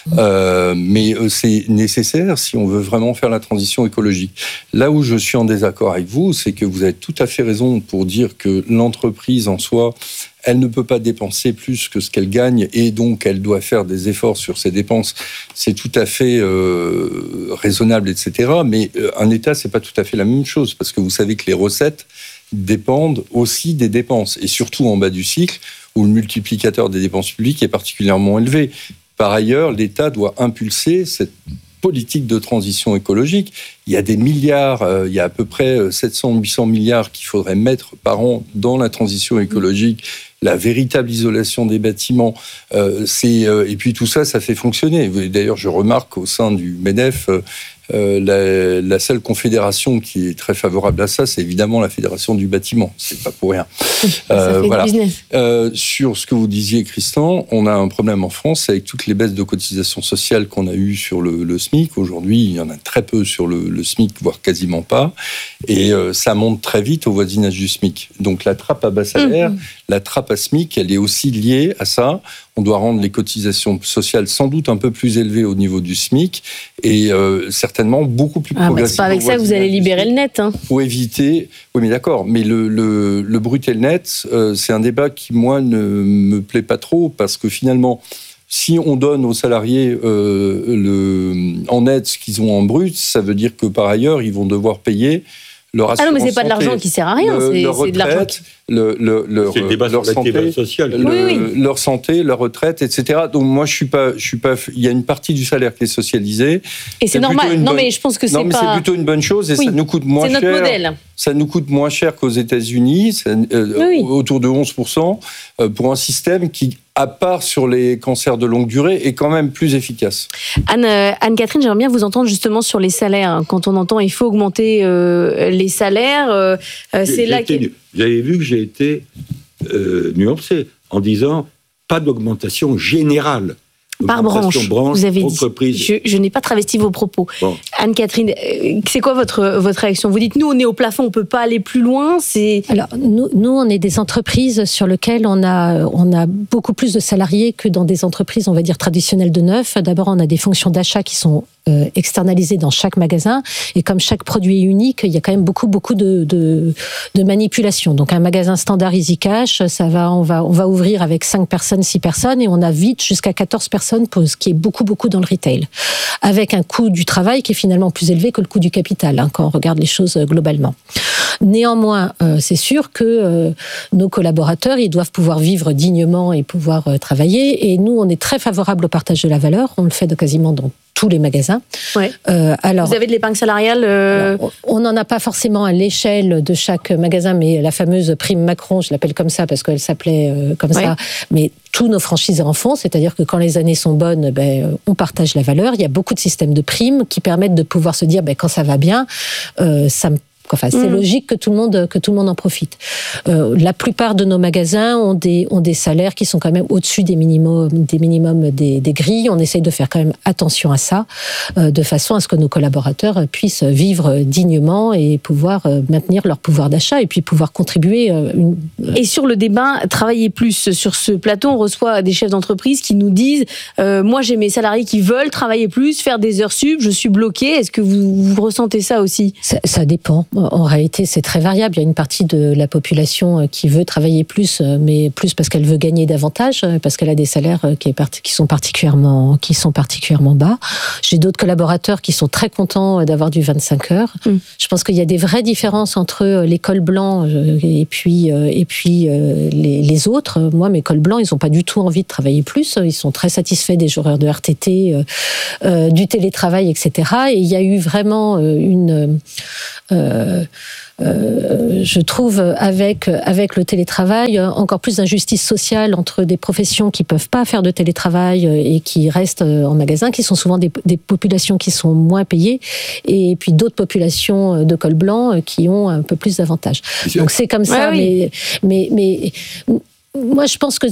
A: mais c'est nécessaire si on veut vraiment faire la transition écologique. Là où je suis en désaccord avec vous, c'est que vous avez tout à fait raison pour dire que l'entreprise en soi, elle ne peut pas dépenser plus que ce qu'elle gagne et donc elle doit faire des efforts sur ses dépenses. C'est tout à fait raisonnable, etc. Mais un État, c'est pas tout à fait la même chose parce que vous savez que les recettes dépendent aussi des dépenses et surtout en bas du cycle où le multiplicateur des dépenses publiques est particulièrement élevé. Par ailleurs, l'État doit impulser cette politique de transition écologique. Il y a des milliards, il y a à peu près 700-800 milliards qu'il faudrait mettre par an dans la transition écologique, la véritable isolation des bâtiments. Et puis tout ça, ça fait fonctionner. D'ailleurs, je remarque au sein du MEDEF, la seule confédération qui est très favorable à ça, c'est évidemment la Fédération du bâtiment. C'est pas pour rien.
B: Ça fait
A: voilà.
B: du business.
A: Sur ce que vous disiez, Christian, on a un problème en France avec toutes les baisses de cotisations sociales qu'on a eues sur le SMIC. Aujourd'hui, il y en a très peu sur le SMIC, voire quasiment pas. Et ça monte très vite au voisinage du SMIC. Donc la trappe à bas salaire, la trappe à SMIC, elle est aussi liée à ça. On doit rendre les cotisations sociales sans doute un peu plus élevées au niveau du SMIC et certainement beaucoup plus progressives.
B: C'est pas avec ça que vous allez libérer le net.
A: Pour éviter... Oui, mais d'accord. Mais le brut et le net, c'est un débat qui, moi, ne me plaît pas trop parce que finalement, si on donne aux salariés en net ce qu'ils ont en brut, ça veut dire que par ailleurs, ils vont devoir payer leur assurance
B: non, mais c'est pas de
A: santé,
B: l'argent qui sert à rien, c'est de l'argent qui...
C: c'est le débat sur l'activité sociale.
A: Leur santé, leur retraite, etc. Donc moi, je suis pas. Il y a une partie du salaire qui est socialisée.
B: Et c'est normal. Non, mais je pense que c'est pas.
A: Non, mais c'est plutôt une bonne chose et ça nous coûte moins cher.
B: C'est notre modèle.
A: Ça nous coûte moins cher qu'aux États-Unis, autour de 11%, pour un système qui, à part sur les cancers de longue durée, est quand même plus efficace.
B: Anne-Catherine, j'aimerais bien vous entendre justement sur les salaires. Quand on entend il faut augmenter les salaires, c'est là que...
C: Vous avez vu que j'ai été nuancé en disant pas d'augmentation générale.
B: Par branche, vous avez
C: entreprise.
B: dit. Je n'ai pas travesti vos propos. Bon. Anne-Catherine, c'est quoi votre réaction? Vous dites, nous, on est au plafond, on ne peut pas aller plus loin.
J: Alors, nous, on est des entreprises sur lesquelles on a beaucoup plus de salariés que dans des entreprises, on va dire, traditionnelles de neuf. D'abord, on a des fonctions d'achat qui sont externalisées dans chaque magasin. Et comme chaque produit est unique, il y a quand même beaucoup de manipulation. Donc, un magasin standard Easy Cash, on va ouvrir avec 5 personnes, 6 personnes, et on a vite jusqu'à 14 personnes, ce qui est beaucoup dans le retail. Avec un coût du travail qui est finalement plus élevé que le coût du capital, quand on regarde les choses globalement. Néanmoins, c'est sûr que nos collaborateurs, ils doivent pouvoir vivre dignement et pouvoir travailler. Et nous, on est très favorable au partage de la valeur. On le fait quasiment dans tous les magasins.
B: Ouais. Vous avez de l'épargne salariale
J: alors, on n'en a pas forcément à l'échelle de chaque magasin, mais la fameuse prime Macron, je l'appelle comme ça parce qu'elle s'appelait comme ça, mais tous nos franchisés en font, c'est-à-dire que quand les années sont bonnes, on partage la valeur. Il y a beaucoup de systèmes de primes qui permettent de pouvoir se dire, quand ça va bien, ça me Enfin, c'est logique que tout le monde en profite. La plupart de nos magasins ont des salaires qui sont quand même au-dessus des minimums des grilles. On essaye de faire quand même attention à ça, de façon à ce que nos collaborateurs puissent vivre dignement et pouvoir maintenir leur pouvoir d'achat et puis pouvoir contribuer.
B: Et sur le débat travailler plus, sur ce plateau, on reçoit des chefs d'entreprise qui nous disent moi j'ai mes salariés qui veulent travailler plus, faire des heures sup, je suis bloqué. Est-ce que vous ressentez ça aussi? Ça
J: dépend. En réalité, c'est très variable. Il y a une partie de la population qui veut travailler plus, mais plus parce qu'elle veut gagner davantage, parce qu'elle a des salaires qui sont particulièrement bas. J'ai d'autres collaborateurs qui sont très contents d'avoir du 25 heures. Je pense qu'il y a des vraies différences entre les cols blancs et puis les autres. Moi, mes cols blancs, ils n'ont pas du tout envie de travailler plus. Ils sont très satisfaits des horaires de RTT, du télétravail, etc. Et il y a eu vraiment je trouve avec le télétravail encore plus d'injustice sociale entre des professions qui peuvent pas faire de télétravail et qui restent en magasin, qui sont souvent des populations qui sont moins payées, et puis d'autres populations de col blanc qui ont un peu plus d'avantages. Donc c'est comme ça, mais moi, je pense que,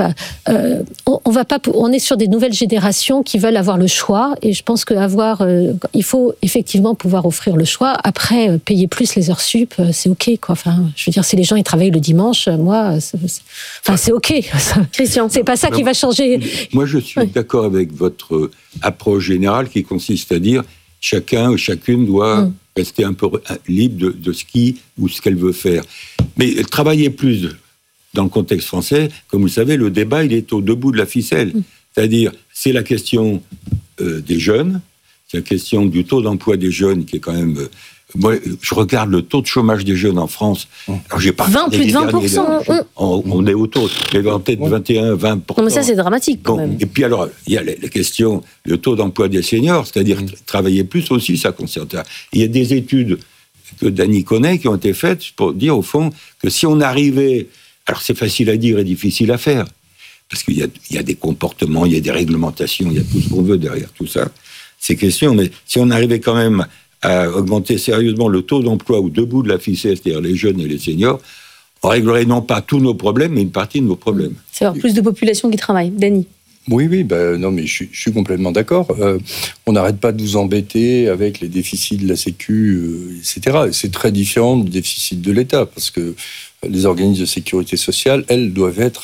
J: on est sur des nouvelles générations qui veulent avoir le choix, et je pense il faut effectivement pouvoir offrir le choix. Après, payer plus les heures sup, c'est ok, quoi. Enfin, je veux dire, si les gens ils travaillent le dimanche, moi, c'est ok. Christian, c'est pas ça qui va changer.
C: Moi, je suis d'accord avec votre approche générale qui consiste à dire chacun ou chacune doit rester un peu libre de ce qu'elle veut faire. Mais travailler plus dans le contexte français, comme vous le savez, le débat, il est au bout de la ficelle. C'est-à-dire, c'est la question des jeunes, c'est la question du taux d'emploi des jeunes, qui est quand même... moi, je regarde le taux de chômage des jeunes en France. Alors, j'ai pas
B: plus de 20%.
C: On est autour, peut-être 21, 20%.
B: Non, mais ça, c'est dramatique, quand même.
C: Et puis, alors, il y a la question, le taux d'emploi des seniors, c'est-à-dire travailler plus aussi, ça concerne. Il y a des études que Dany connaît qui ont été faites pour dire, au fond, que si on arrivait... Alors, c'est facile à dire et difficile à faire, parce qu'il y a des comportements, il y a des réglementations, il y a tout ce qu'on veut derrière tout ça, ces questions. Mais si on arrivait quand même à augmenter sérieusement le taux d'emploi au debout de la ficelle, c'est-à-dire les jeunes et les seniors, on réglerait non pas tous nos problèmes, mais une partie de nos problèmes.
B: C'est avoir plus de population qui travaille. Dany?
A: Oui, non, mais je suis complètement d'accord. On n'arrête pas de vous embêter avec les déficits de la Sécu, etc. Et c'est très différent du déficit de l'État, parce que les organismes de sécurité sociale, elles, doivent être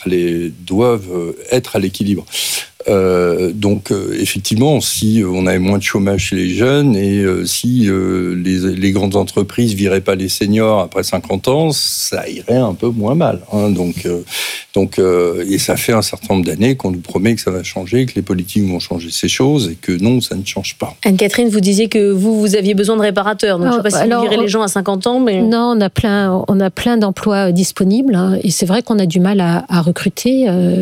A: à l'équilibre. Donc, effectivement, si on avait moins de chômage chez les jeunes et si les grandes entreprises viraient pas les seniors après 50 ans, ça irait un peu moins mal. Hein. Donc, et ça fait un certain nombre d'années qu'on nous promet que ça va changer, que les politiques vont changer ces choses, et que non, ça ne change pas.
B: Anne-Catherine, vous disiez que vous aviez besoin de réparateurs. Donc, je ne sais pas si vous virez les gens à 50 ans. Mais...
J: Non, on a plein d'emplois disponibles. Hein, et c'est vrai qu'on a du mal à recruter.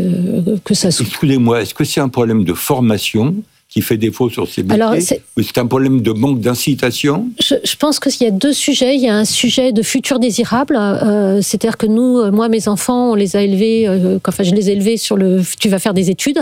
C: Excusez-moi, est-ce que c'est un problème de formation qui fait défaut sur ces métiers, ou c'est un problème de manque d'incitation?
J: Je pense qu'il y a deux sujets. Il y a un sujet de futur désirable, c'est-à-dire que nous, moi, mes enfants, on les a élevés, je les ai élevés sur tu vas faire des études,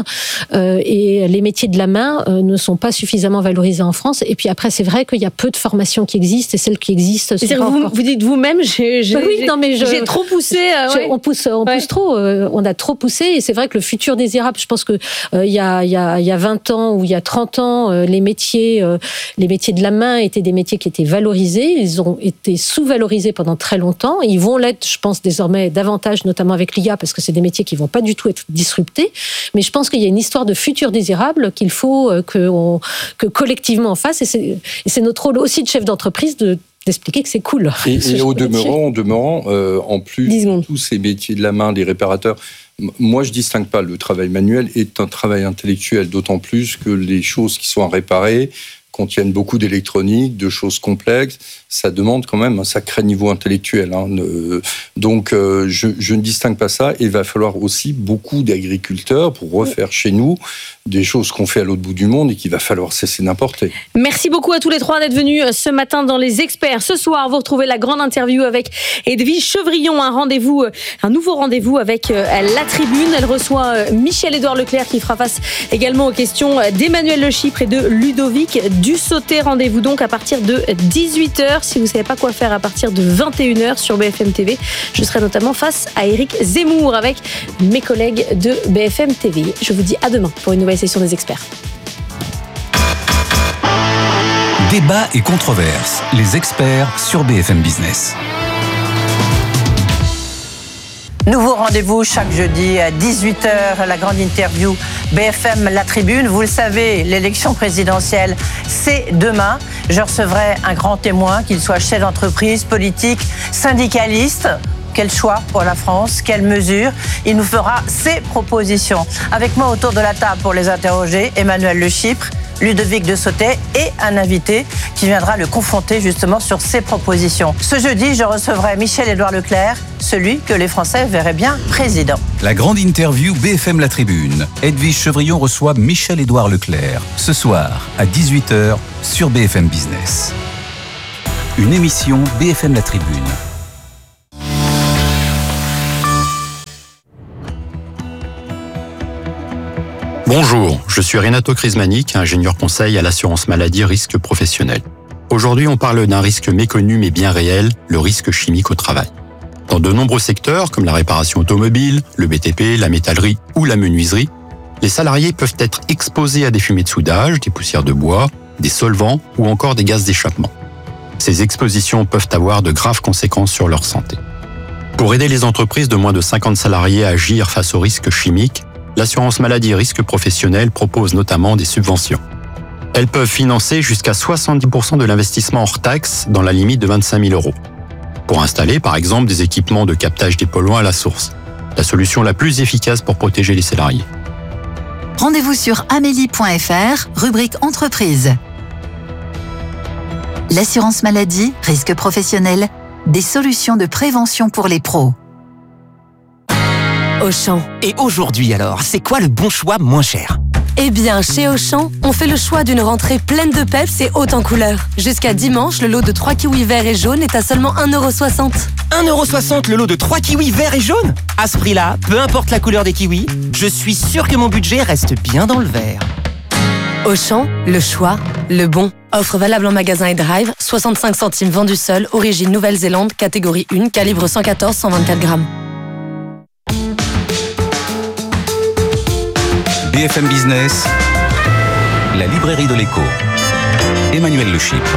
J: et les métiers de la main ne sont pas suffisamment valorisés en France. Et puis après, c'est vrai qu'il y a peu de formations qui existent, et celles qui existent...
B: Vous dites vous-même, j'ai trop poussé.
J: On pousse trop, on a trop poussé, et c'est vrai que le futur désirable, je pense que il y a 20 ans ou il y a 30 ans, les métiers de la main étaient des métiers qui étaient valorisés. Ils ont été sous-valorisés pendant très longtemps. Ils vont l'être, je pense, désormais davantage, notamment avec l'IA, parce que c'est des métiers qui vont pas du tout être disruptés. Mais je pense qu'il y a une histoire de futur désirable qu'il faut que collectivement on fasse. Et c'est notre rôle aussi de chef d'entreprise d'expliquer que c'est cool.
A: Et au demeurant, en plus de tous ces métiers de la main, les réparateurs, moi je distingue pas, le travail manuel est un travail intellectuel, d'autant plus que les choses qui sont à réparer contiennent beaucoup d'électronique, de choses complexes. Ça demande quand même un sacré niveau intellectuel. Hein. Donc, je ne distingue pas ça. Il va falloir aussi beaucoup d'agriculteurs pour refaire chez nous des choses qu'on fait à l'autre bout du monde et qu'il va falloir cesser d'importer.
B: Merci beaucoup à tous les trois d'être venus ce matin dans Les Experts. Ce soir, vous retrouvez la grande interview avec Edwige Chevrillon, un nouveau rendez-vous avec La Tribune. Elle reçoit Michel-Édouard Leclerc qui fera face également aux questions d'Emmanuel Le Chypre et de Ludovic du Sauté. Rendez-vous donc à partir de 18h. Si vous ne savez pas quoi faire à partir de 21h sur BFM TV, je serai notamment face à Éric Zemmour avec mes collègues de BFM TV. Je vous dis à demain pour une nouvelle session des experts.
D: Débat et controverses. Les experts sur BFM Business.
K: Nouveau rendez-vous chaque jeudi à 18h, la grande interview BFM La Tribune. Vous le savez, l'élection présidentielle, c'est demain. Je recevrai un grand témoin, qu'il soit chef d'entreprise, politique, syndicaliste. Quel choix pour la France? Quelles mesures? Il nous fera ses propositions. Avec moi autour de la table pour les interroger, Emmanuel Le Chypre, Ludovic de Sauté et un invité qui viendra le confronter justement sur ses propositions. Ce jeudi, je recevrai Michel-Édouard Leclerc, celui que les Français verraient bien président.
D: La grande interview BFM La Tribune. Edwige Chevrillon reçoit Michel-Édouard Leclerc ce soir à 18h sur BFM Business. Une émission BFM La Tribune.
L: Bonjour, je suis Renato Crismanic, ingénieur conseil à l'assurance maladie risque professionnel. Aujourd'hui, on parle d'un risque méconnu mais bien réel, le risque chimique au travail. Dans de nombreux secteurs, comme la réparation automobile, le BTP, la métallerie ou la menuiserie, les salariés peuvent être exposés à des fumées de soudage, des poussières de bois, des solvants ou encore des gaz d'échappement. Ces expositions peuvent avoir de graves conséquences sur leur santé. Pour aider les entreprises de moins de 50 salariés à agir face aux risques chimiques, l'assurance maladie risque professionnel propose notamment des subventions. Elles peuvent financer jusqu'à 70% de l'investissement hors taxe dans la limite de 25 000 €. Pour installer, par exemple, des équipements de captage des polluants à la source. La solution la plus efficace pour protéger les salariés.
M: Rendez-vous sur amélie.fr, rubrique entreprise. L'assurance maladie, risque professionnel, des solutions de prévention pour les pros.
N: Auchan. Et aujourd'hui alors, c'est quoi le bon choix moins cher?
O: Eh bien, chez Auchan, on fait le choix d'une rentrée pleine de peps et haute en couleurs. Jusqu'à dimanche, le lot de 3 kiwis verts et jaunes est à seulement 1,60 €.
N: 1,60 € le lot de 3 kiwis verts et jaunes? À ce prix-là, peu importe la couleur des kiwis, je suis sûr que mon budget reste bien dans le vert.
O: Auchan, le choix, le bon. Offre valable en magasin et drive, 65 centimes vendu seul, origine Nouvelle-Zélande, catégorie 1, calibre 114-124 grammes.
D: BFM Business, la librairie de l'écho. Emmanuel Le Chypre.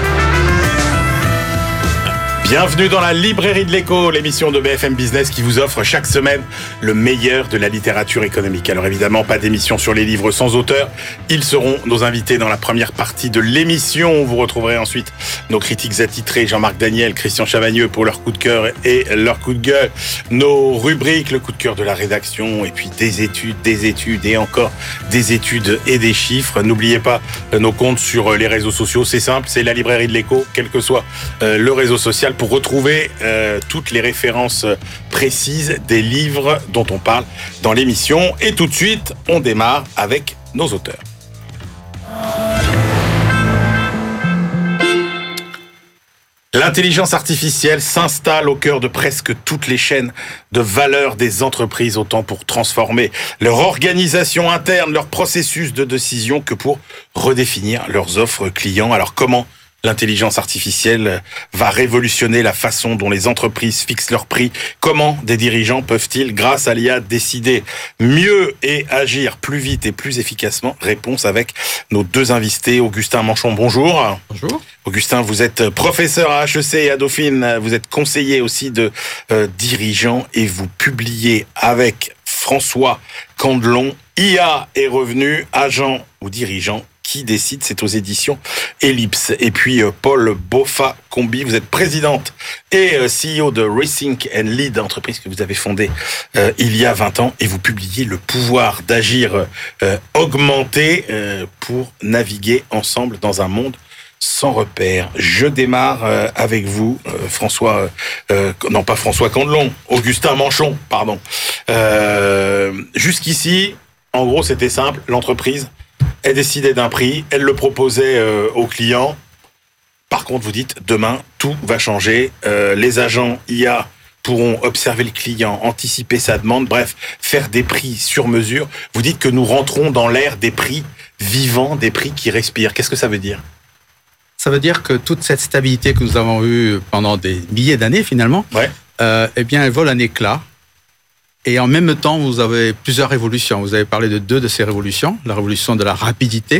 P: Bienvenue dans la librairie de l'écho, l'émission de BFM Business qui vous offre chaque semaine le meilleur de la littérature économique. Alors évidemment, pas d'émission sur les livres sans auteur. Ils seront nos invités dans la première partie de l'émission. Vous retrouverez ensuite nos critiques attitrés, Jean-Marc Daniel, Christian Chavagneux pour leur coup de cœur et leur coup de gueule. Nos rubriques, le coup de cœur de la rédaction et puis des études et encore des études et des chiffres. N'oubliez pas nos comptes sur les réseaux sociaux. C'est simple, c'est la librairie de l'écho, quel que soit le réseau social, pour retrouver toutes les références précises des livres dont on parle dans l'émission. Et tout de suite, on démarre avec nos auteurs. L'intelligence artificielle s'installe au cœur de presque toutes les chaînes de valeur des entreprises, autant pour transformer leur organisation interne, leur processus de décision, que pour redéfinir leurs offres clients. Alors comment l'intelligence artificielle va révolutionner la façon dont les entreprises fixent leurs prix? Comment des dirigeants peuvent-ils, grâce à l'IA, décider mieux et agir plus vite et plus efficacement? Réponse avec nos deux invités. Augustin Manchon, bonjour.
Q: Bonjour.
P: Augustin, vous êtes professeur à HEC et à Dauphine. Vous êtes conseiller aussi de dirigeants et vous publiez avec François Candelon IA est revenu, agent ou dirigeant qui décide, c'est aux éditions Ellipse. Et puis Paul Boffa-Combi, vous êtes présidente et CEO de Rethink & Lead, entreprise que vous avez fondée il y a 20 ans, et vous publiez Le pouvoir d'agir augmenté pour naviguer ensemble dans un monde sans repère. Je démarre avec vous, François Candelon, Augustin Manchon, pardon. Jusqu'ici, en gros, c'était simple, l'entreprise, elle décidait d'un prix, elle le proposait aux clients. Par contre, vous dites, demain, tout va changer. Les agents IA pourront observer le client, anticiper sa demande, bref, faire des prix sur mesure. Vous dites que nous rentrons dans l'ère des prix vivants, des prix qui respirent. Qu'est-ce que ça veut dire ?
Q: Ça veut dire que toute cette stabilité que nous avons eue pendant des milliers d'années, finalement, eh bien, elle vole un éclat. Et en même temps, vous avez plusieurs révolutions. Vous avez parlé de deux de ces révolutions. La révolution de la rapidité,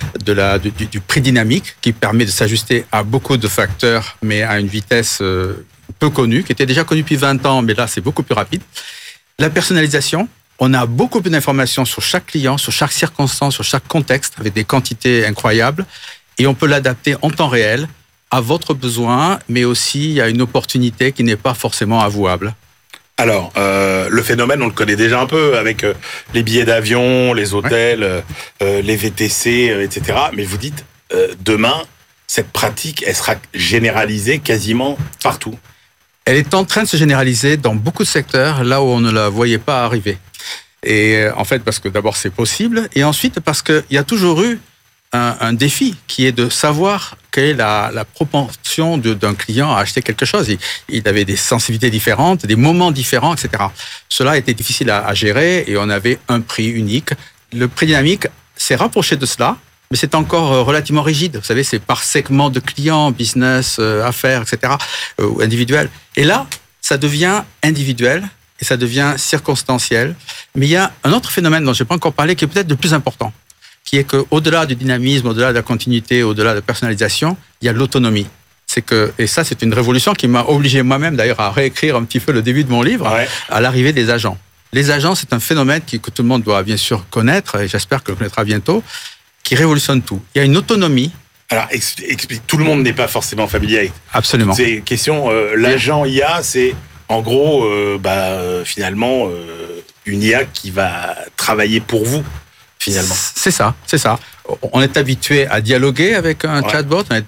Q: du prix dynamique, qui permet de s'ajuster à beaucoup de facteurs, mais à une vitesse peu connue, qui était déjà connue depuis 20 ans, mais là, c'est beaucoup plus rapide. La personnalisation. On a beaucoup plus d'informations sur chaque client, sur chaque circonstance, sur chaque contexte, avec des quantités incroyables. Et on peut l'adapter en temps réel à votre besoin, mais aussi à une opportunité qui n'est pas forcément avouable.
P: Alors, le phénomène, on le connaît déjà un peu avec les billets d'avion, les hôtels, les VTC, etc. Mais vous dites, demain, cette pratique, elle sera généralisée quasiment partout.
Q: Elle est en train de se généraliser dans beaucoup de secteurs, là où on ne la voyait pas arriver. Et en fait, parce que d'abord, c'est possible, et ensuite, parce qu'il y a toujours eu un défi qui est de savoir quelle est la propension d'un client à acheter quelque chose. Il avait des sensibilités différentes, des moments différents, etc. Cela était difficile à gérer et on avait un prix unique. Le prix dynamique s'est rapproché de cela, mais c'est encore relativement rigide. Vous savez, c'est par segment de clients, business, affaires, etc., ou individuel. Et là, ça devient individuel et ça devient circonstanciel. Mais il y a un autre phénomène dont je n'ai pas encore parlé qui est peut-être le plus important, qui est qu'au-delà du dynamisme, au-delà de la continuité, au-delà de la personnalisation, il y a l'autonomie. Et ça, c'est une révolution qui m'a obligé moi-même, d'ailleurs, à réécrire un petit peu le début de mon livre, à l'arrivée des agents. Les agents, c'est un phénomène que tout le monde doit bien sûr connaître, et j'espère que le connaîtra bientôt, qui révolutionne tout. Il y a une autonomie.
P: Alors, explique, tout le monde n'est pas forcément familier avec
Q: Absolument.
P: Ces questions. L'agent IA, c'est en gros, finalement, une IA qui va travailler pour vous. Finalement.
Q: C'est ça. On est habitué à dialoguer avec un chatbot, on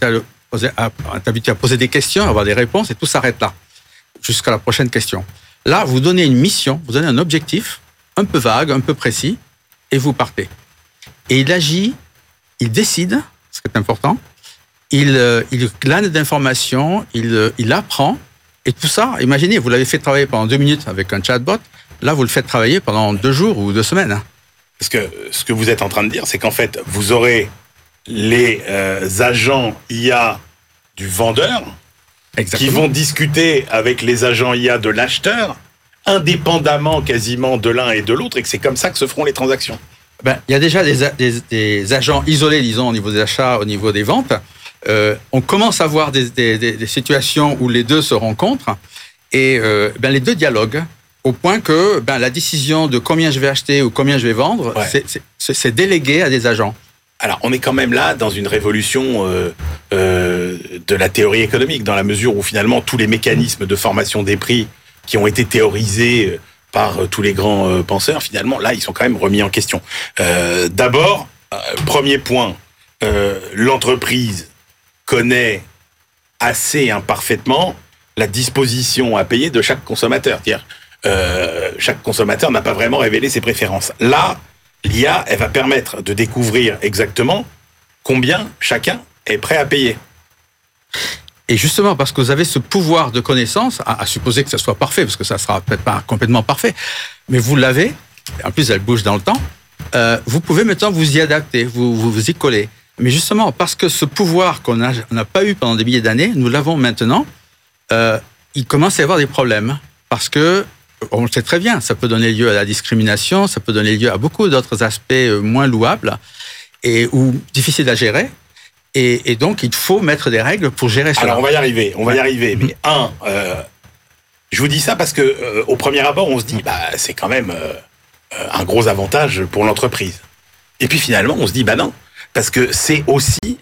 Q: est habitué à poser des questions, à avoir des réponses, et tout s'arrête là, jusqu'à la prochaine question. Là, vous donnez une mission, vous donnez un objectif, un peu vague, un peu précis, et vous partez. Et il agit, il décide, ce qui est important, il glane d'informations, il apprend, et tout ça, imaginez, vous l'avez fait travailler pendant 2 minutes avec un chatbot, là, vous le faites travailler pendant 2 jours ou 2 semaines.
P: Parce que ce que vous êtes en train de dire, c'est qu'en fait, vous aurez les agents IA du vendeur qui vont discuter avec les agents IA de l'acheteur, indépendamment quasiment de l'un et de l'autre, et que c'est comme ça que se feront les transactions.
Q: Il y a déjà des agents isolés, disons, au niveau des achats, au niveau des ventes. On commence à voir des situations où les deux se rencontrent, et les deux dialoguent. Au point que la décision de combien je vais acheter ou combien je vais vendre, c'est délégué à des agents.
P: Alors, on est quand même là dans une révolution de la théorie économique, dans la mesure où finalement tous les mécanismes de formation des prix qui ont été théorisés par tous les grands penseurs, finalement, là, ils sont quand même remis en question. D'abord, premier point, l'entreprise connaît assez imparfaitement la disposition à payer de chaque consommateur. C'est-à-dire, chaque consommateur n'a pas vraiment révélé ses préférences. Là, l'IA, elle va permettre de découvrir exactement combien chacun est prêt à payer.
Q: Et justement, parce que vous avez ce pouvoir de connaissance, à supposer que ça soit parfait, parce que ça sera peut-être pas complètement parfait, mais vous l'avez, en plus elle bouge dans le temps, vous pouvez maintenant vous y adapter, vous y coller. Mais justement, parce que ce pouvoir qu'on n'a pas eu pendant des milliers d'années, nous l'avons maintenant, il commence à y avoir des problèmes. Parce que, on le sait très bien, ça peut donner lieu à la discrimination, ça peut donner lieu à beaucoup d'autres aspects moins louables ou difficiles à gérer. Et donc, il faut mettre des règles pour gérer cela.
P: Alors, on va y arriver. Mais je vous dis ça parce que au premier abord, on se dit, c'est quand même un gros avantage pour l'entreprise. Et puis finalement, on se dit, non, parce que c'est aussi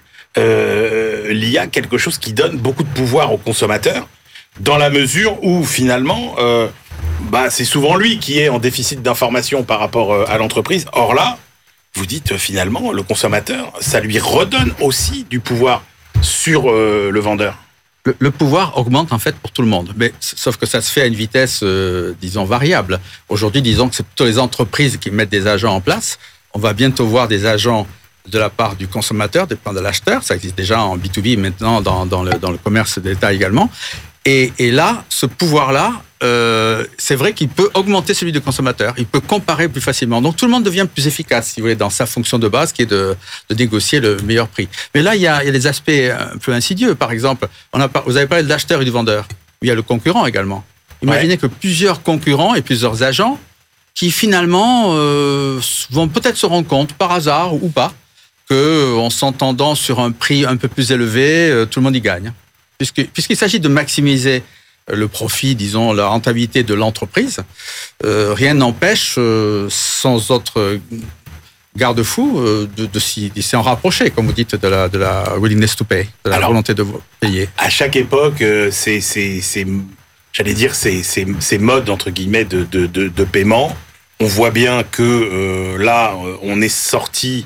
P: l'IA quelque chose qui donne beaucoup de pouvoir aux consommateurs, dans la mesure où finalement, c'est souvent lui qui est en déficit d'information par rapport à l'entreprise. Or là, vous dites finalement, le consommateur, ça lui redonne aussi du pouvoir sur le vendeur.
Q: Le pouvoir augmente en fait pour tout le monde, mais sauf que ça se fait à une vitesse, disons, variable. Aujourd'hui, disons que c'est plutôt les entreprises qui mettent des agents en place. On va bientôt voir des agents de la part du consommateur, de l'acheteur. Ça existe déjà en B2B maintenant dans le commerce d'État également. Et là, ce pouvoir-là, c'est vrai qu'il peut augmenter celui du consommateur. Il peut comparer plus facilement. Donc tout le monde devient plus efficace, si vous voulez, dans sa fonction de base, qui est de négocier le meilleur prix. Mais là, il y a des aspects un peu insidieux. Par exemple, vous avez parlé de l'acheteur et du vendeur. Il y a le concurrent également. Imaginez que plusieurs concurrents et plusieurs agents qui finalement vont peut-être se rendre compte, par hasard ou pas, qu'en s'entendant sur un prix un peu plus élevé, tout le monde y gagne. Puisqu'il s'agit de maximiser le profit, disons, la rentabilité de l'entreprise, rien n'empêche, sans autre garde-fou, de s'en rapprocher, comme vous dites, de la willingness to pay, de la volonté de payer.
P: À chaque époque, j'allais dire, ces modes, entre guillemets, de paiement, on voit bien que là, on est sorti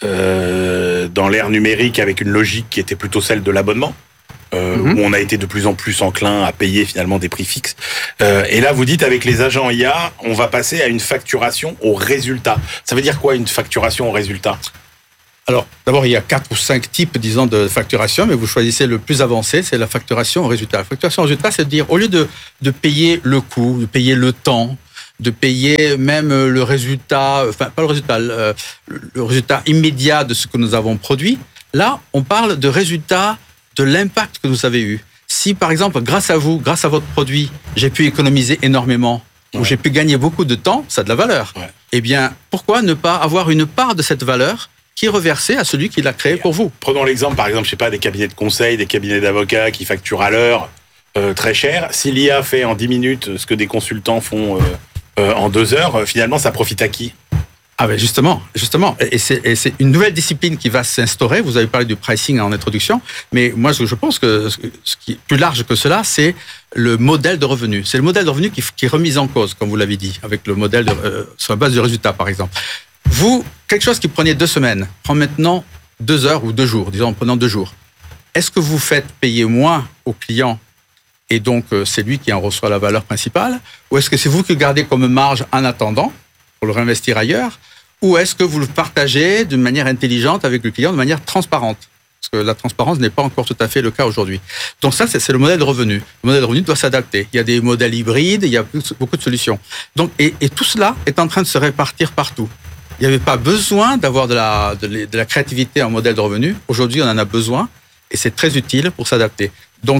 P: dans l'ère numérique avec une logique qui était plutôt celle de l'abonnement. Où on a été de plus en plus enclin à payer finalement des prix fixes. Et là, vous dites, avec les agents IA, on va passer à une facturation au résultat. Ça veut dire quoi, une facturation au résultat ?
Q: Alors, d'abord, il y a 4 ou 5 types, disons, de facturation, mais vous choisissez le plus avancé, c'est la facturation au résultat. La facturation au résultat, c'est de dire, au lieu de payer le coût, de payer le temps, de payer même le résultat, enfin, pas le résultat, le résultat immédiat de ce que nous avons produit, là, on parle de résultat de l'impact que vous avez eu. Si, par exemple, grâce à vous, grâce à votre produit, j'ai pu économiser énormément, ou j'ai pu gagner beaucoup de temps, ça a de la valeur. Eh bien, pourquoi ne pas avoir une part de cette valeur qui est reversée à celui qui l'a créé pour vous ?
P: Prenons l'exemple, par exemple, je sais pas, des cabinets de conseil, des cabinets d'avocats qui facturent à l'heure très cher. Si l'IA fait en 10 minutes ce que des consultants font en 2 heures, finalement, ça profite à qui ?
Q: Ah ben justement. Et c'est une nouvelle discipline qui va s'instaurer. Vous avez parlé du pricing en introduction, mais moi je pense que ce qui est plus large que cela, c'est le modèle de revenu. C'est le modèle de revenu qui est remis en cause, comme vous l'avez dit, avec le modèle sur la base du résultat, par exemple. Vous, quelque chose qui prenait 2 semaines, prend maintenant 2 heures ou 2 jours, disons en prenant 2 jours. Est-ce que vous faites payer moins au client et donc c'est lui qui en reçoit la valeur principale, ou est-ce que c'est vous qui gardez comme marge en attendant pour le réinvestir ailleurs, ou est-ce que vous le partagez d'une manière intelligente avec le client, de manière transparente ? Parce que la transparence n'est pas encore tout à fait le cas aujourd'hui. Donc ça, c'est le modèle de revenu. Le modèle de revenu doit s'adapter. Il y a des modèles hybrides, il y a beaucoup de solutions. Donc, et tout cela est en train de se répartir partout. Il n'y avait pas besoin d'avoir de la créativité en modèle de revenu. Aujourd'hui, on en a besoin, et c'est très utile pour s'adapter. Donc,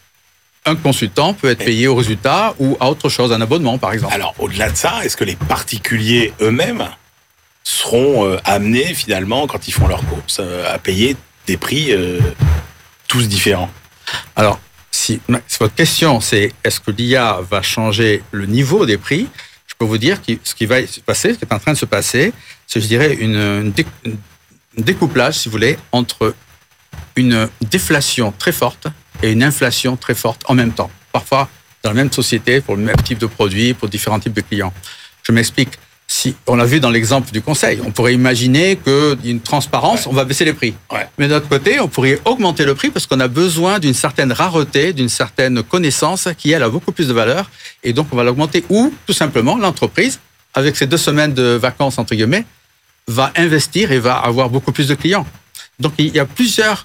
Q: un consultant peut être payé au résultat ou à autre chose, un abonnement par exemple.
P: Alors, au-delà de ça, est-ce que les particuliers eux-mêmes seront amenés finalement, quand ils font leurs courses, à payer des prix tous différents ?
Q: Alors, si votre question c'est est-ce que l'IA va changer le niveau des prix, je peux vous dire que ce qui va se passer, ce qui est en train de se passer, c'est, je dirais, un découplage, si vous voulez, entre une déflation très forte et une inflation très forte en même temps. Parfois, dans la même société, pour le même type de produit, pour différents types de clients. Je m'explique. Si on l'a vu dans l'exemple du conseil, on pourrait imaginer qu'une transparence, on va baisser les prix. Mais d'un autre côté, on pourrait augmenter le prix parce qu'on a besoin d'une certaine rareté, d'une certaine connaissance qui, elle, a beaucoup plus de valeur. Et donc, on va l'augmenter. Ou, tout simplement, l'entreprise, avec ses 2 semaines de vacances, entre guillemets, va investir et va avoir beaucoup plus de clients. Donc, il y a plusieurs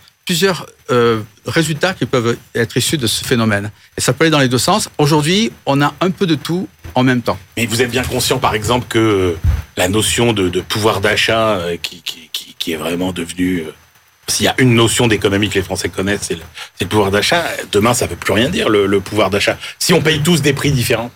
Q: résultats qui peuvent être issus de ce phénomène. Et ça peut aller dans les 2 sens. Aujourd'hui, on a un peu de tout en même temps.
P: Mais vous êtes bien conscient, par exemple, que la notion de pouvoir d'achat qui est vraiment devenue... S'il y a une notion d'économie que les Français connaissent, c'est le pouvoir d'achat. Demain, ça ne veut plus rien dire, le pouvoir d'achat. Si on paye tous des prix différents.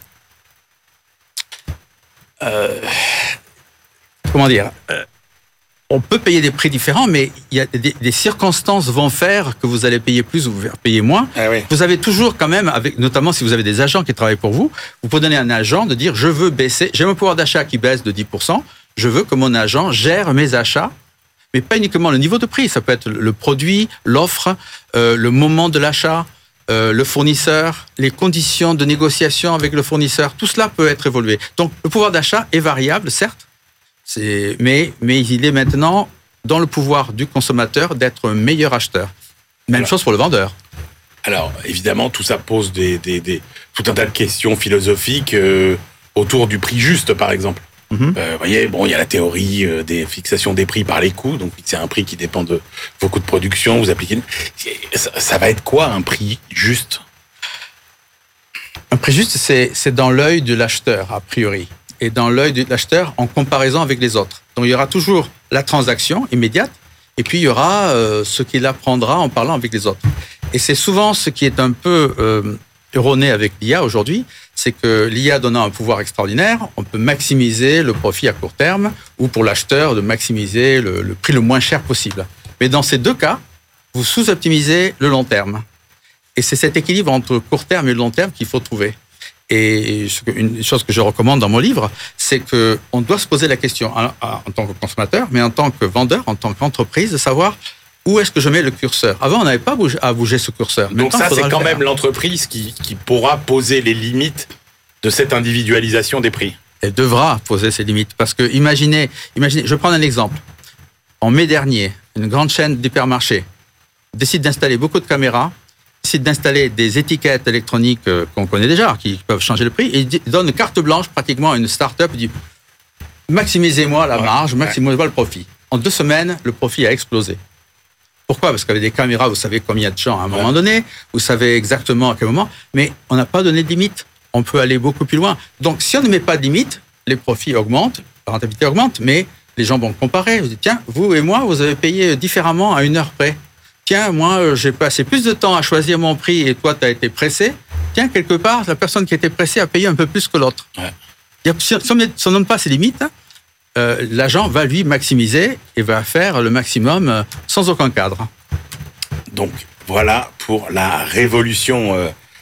Q: Comment dire on peut payer des prix différents, mais il y a des circonstances vont faire que vous allez payer plus ou vous payer moins.
P: Ah oui.
Q: Vous avez toujours quand même, notamment si vous avez des agents qui travaillent pour vous, vous pouvez donner à un agent de dire je veux baisser, j'ai mon pouvoir d'achat qui baisse de 10%, je veux que mon agent gère mes achats, mais pas uniquement le niveau de prix, ça peut être le produit, l'offre, le moment de l'achat, le fournisseur, les conditions de négociation avec le fournisseur, tout cela peut être évolué. Donc le pouvoir d'achat est variable, certes, mais il est maintenant dans le pouvoir du consommateur d'être un meilleur acheteur. Même chose pour le vendeur.
P: Alors, évidemment, tout ça pose tout un tas de questions philosophiques autour du prix juste, par exemple. Vous voyez, bon, il y a la théorie des fixations des prix par les coûts, donc c'est un prix qui dépend de vos coûts de production, vous appliquez... Ça va être quoi un prix juste ?
Q: Un préjuste, c'est dans l'œil de l'acheteur, a priori, et dans l'œil de l'acheteur en comparaison avec les autres. Donc il y aura toujours la transaction immédiate, et puis il y aura ce qu'il apprendra en parlant avec les autres. Et c'est souvent ce qui est un peu erroné avec l'IA aujourd'hui, c'est que l'IA donnant un pouvoir extraordinaire, on peut maximiser le profit à court terme, ou pour l'acheteur de maximiser le prix le moins cher possible. Mais dans ces deux cas, vous sous-optimisez le long terme. Et c'est cet équilibre entre court terme et long terme qu'il faut trouver. Et une chose que je recommande dans mon livre, c'est qu'on doit se poser la question en tant que consommateur, mais en tant que vendeur, en tant qu'entreprise, de savoir où est-ce que je mets le curseur. Avant, on n'avait pas à bouger ce curseur.
P: Donc ça, c'est quand même l'entreprise qui pourra poser les limites de cette individualisation des prix.
Q: Elle devra poser ses limites. Parce que imaginez, je vais prendre un exemple. En mai dernier, une grande chaîne d'hypermarchés décide d'installer beaucoup de caméras, décide d'installer des étiquettes électroniques qu'on connaît déjà, qui peuvent changer le prix, et il donne carte blanche pratiquement à une start-up, il dit maximisez-moi la marge, maximisez-moi le profit. En 2 semaines, le profit a explosé. Pourquoi ? Parce qu'avec des caméras, vous savez combien il y a de gens à un moment donné, vous savez exactement à quel moment, mais on n'a pas donné de limite. On peut aller beaucoup plus loin. Donc, si on ne met pas de limite, les profits augmentent, la rentabilité augmente, mais les gens vont comparer. Vous dites, tiens, vous et moi, vous avez payé différemment à 1 heure près. Tiens, moi, j'ai passé plus de temps à choisir mon prix et toi, tu as été pressé. Tiens, quelque part, la personne qui était pressée a payé un peu plus que l'autre. Ouais. Si on ne donne pas ces limites, l'agent va, lui, maximiser et va faire le maximum sans aucun cadre.
P: Donc, voilà pour la révolution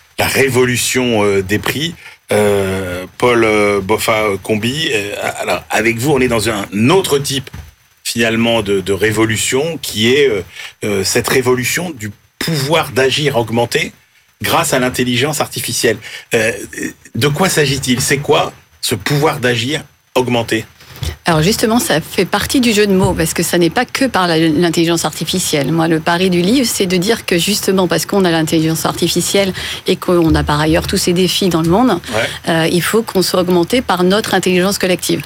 P: des prix. Paul Boffa-Combi, alors avec vous, on est dans un autre type finalement de révolution qui est cette révolution du pouvoir d'agir augmenté grâce à l'intelligence artificielle. De quoi s'agit-il ? C'est quoi ce pouvoir d'agir augmenté ?
R: Alors justement, ça fait partie du jeu de mots, parce que ça n'est pas que par l'intelligence artificielle. Moi, le pari du livre, c'est de dire que justement, parce qu'on a l'intelligence artificielle et qu'on a par ailleurs tous ces défis dans le monde, il faut qu'on soit augmenté par notre intelligence collective.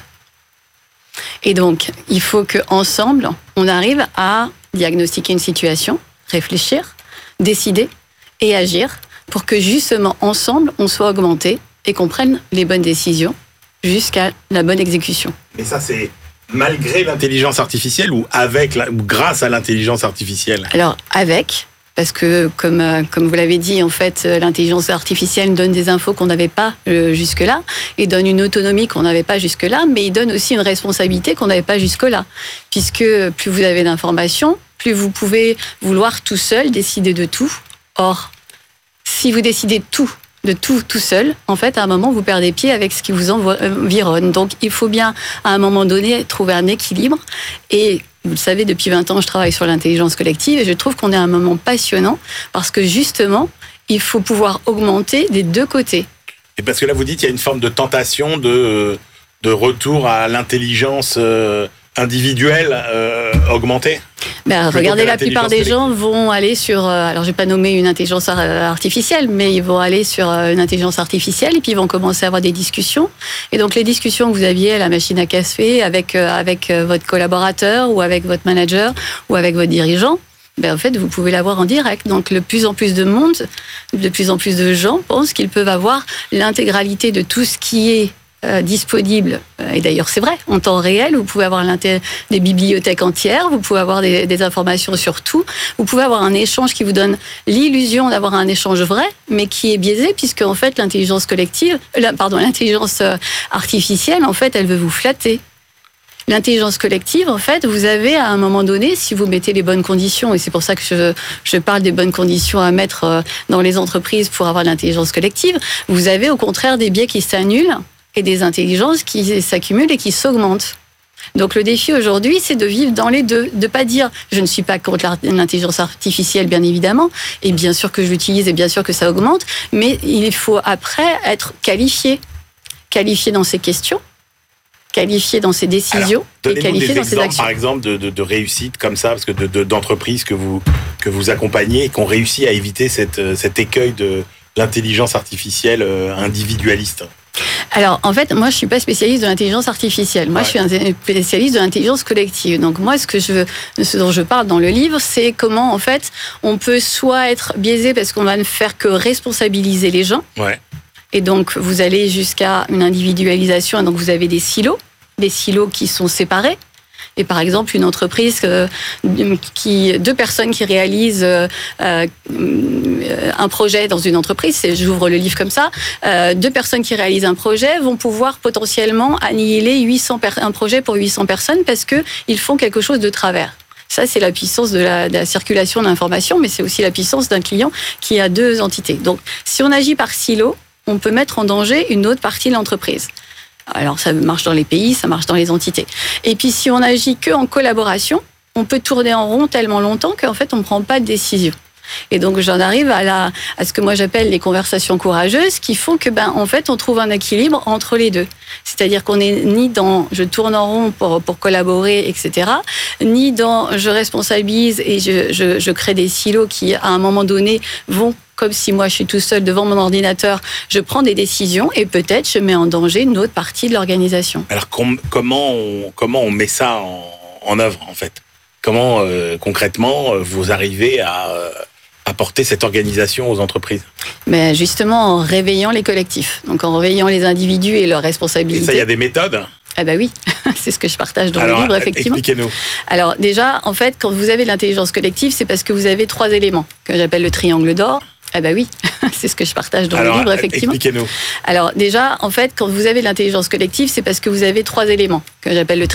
R: Et donc, il faut qu'ensemble, on arrive à diagnostiquer une situation, réfléchir, décider et agir pour que justement, ensemble, on soit augmenté et qu'on prenne les bonnes décisions jusqu'à la bonne exécution.
P: Et ça, c'est malgré l'intelligence artificielle ou ou grâce à l'intelligence artificielle ?
R: Alors, avec, parce que comme vous l'avez dit, en fait, l'intelligence artificielle donne des infos qu'on n'avait pas jusque-là, et donne une autonomie qu'on n'avait pas jusque-là, mais il donne aussi une responsabilité qu'on n'avait pas jusque-là. Puisque plus vous avez d'informations, plus vous pouvez vouloir tout seul décider de tout. Or, si vous décidez de tout seul, en fait, à un moment, vous perdez pied avec ce qui vous environne. Donc, il faut bien, à un moment donné, trouver un équilibre. Et vous le savez, depuis 20 ans, je travaille sur l'intelligence collective et je trouve qu'on est à un moment passionnant parce que, justement, il faut pouvoir augmenter des deux côtés.
P: Et parce que là, vous dites qu'il y a une forme de tentation de retour à l'intelligence individuelle augmentée.
R: Regardez, la plupart des gens vont aller sur, alors je vais pas nommer une intelligence artificielle, mais ils vont aller sur une intelligence artificielle et puis ils vont commencer à avoir des discussions. Et donc les discussions que vous aviez à la machine à café avec votre collaborateur ou avec votre manager ou avec votre dirigeant, en fait, vous pouvez l'avoir en direct. Donc, de plus en plus de monde, de plus en plus de gens pensent qu'ils peuvent avoir l'intégralité de tout ce qui est disponible, et d'ailleurs c'est vrai, en temps réel. Vous pouvez avoir des bibliothèques entières, vous pouvez avoir des informations sur tout, vous pouvez avoir un échange qui vous donne l'illusion d'avoir un échange vrai, mais qui est biaisé, puisque en fait l'intelligence artificielle, en fait, elle veut vous flatter. L'intelligence collective, en fait, vous avez à un moment donné, si vous mettez les bonnes conditions, et c'est pour ça que je parle des bonnes conditions à mettre dans les entreprises pour avoir l'intelligence collective, vous avez au contraire des biais qui s'annulent et des intelligences qui s'accumulent et qui s'augmentent. Donc le défi aujourd'hui, c'est de vivre dans les deux, de pas dire je ne suis pas contre l'intelligence artificielle, bien évidemment, et bien sûr que je l'utilise et bien sûr que ça augmente, mais il faut après être qualifié dans ces questions, qualifié dans ses décisions.
P: Alors,
R: et qualifié dans ses actions.
P: Par exemple, de réussite comme ça, parce que d'entreprises que vous accompagnez et qui ont réussi à éviter cet écueil de l'intelligence artificielle individualiste.
R: Alors, en fait, moi, je suis pas spécialiste de l'intelligence artificielle. Moi, je suis un spécialiste de l'intelligence collective. Donc, moi, ce dont je parle dans le livre, c'est comment, en fait, on peut soit être biaisé parce qu'on va ne faire que responsabiliser les gens.
P: Ouais.
R: Et donc, vous allez jusqu'à une individualisation. Et donc, vous avez des silos qui sont séparés. Et par exemple, une entreprise deux personnes qui réalisent un projet dans une entreprise, j'ouvre le livre comme ça, deux personnes qui réalisent un projet vont pouvoir potentiellement annihiler un projet pour 800 personnes parce qu'ils font quelque chose de travers. Ça, c'est la puissance de la circulation d'informations, mais c'est aussi la puissance d'un client qui a deux entités. Donc, si on agit par silo, on peut mettre en danger une autre partie de l'entreprise. Alors, ça marche dans les pays, ça marche dans les entités. Et puis, si on agit que en collaboration, on peut tourner en rond tellement longtemps qu'en fait, on ne prend pas de décision. Et donc, j'en arrive à ce que moi j'appelle les conversations courageuses qui font que, en fait, on trouve un équilibre entre les deux. C'est-à-dire qu'on n'est ni dans je tourne en rond pour collaborer, etc., ni dans je responsabilise et je crée des silos qui, à un moment donné, vont, comme si moi je suis tout seul devant mon ordinateur, je prends des décisions et peut-être je mets en danger une autre partie de l'organisation.
P: Alors, comment on met ça en œuvre, en fait ? Comment, concrètement, vous arrivez à apporter cette organisation aux entreprises?
R: Mais justement en réveillant les collectifs, donc en réveillant les individus et leurs responsabilités.
P: Et ça, il y a des méthodes?
R: Ah bah oui, c'est ce que je partage dans le livre, effectivement.
P: Expliquez-nous.
R: Alors déjà, en fait, quand vous avez l'intelligence collective, c'est parce que vous avez 3 éléments que j'appelle le triangle d'or. Ah bah oui, c'est ce que je partage dans le livre, effectivement.
P: Expliquez-nous.
R: Alors déjà, en fait, quand vous avez l'intelligence collective, c'est parce que vous avez 3 éléments que j'appelle le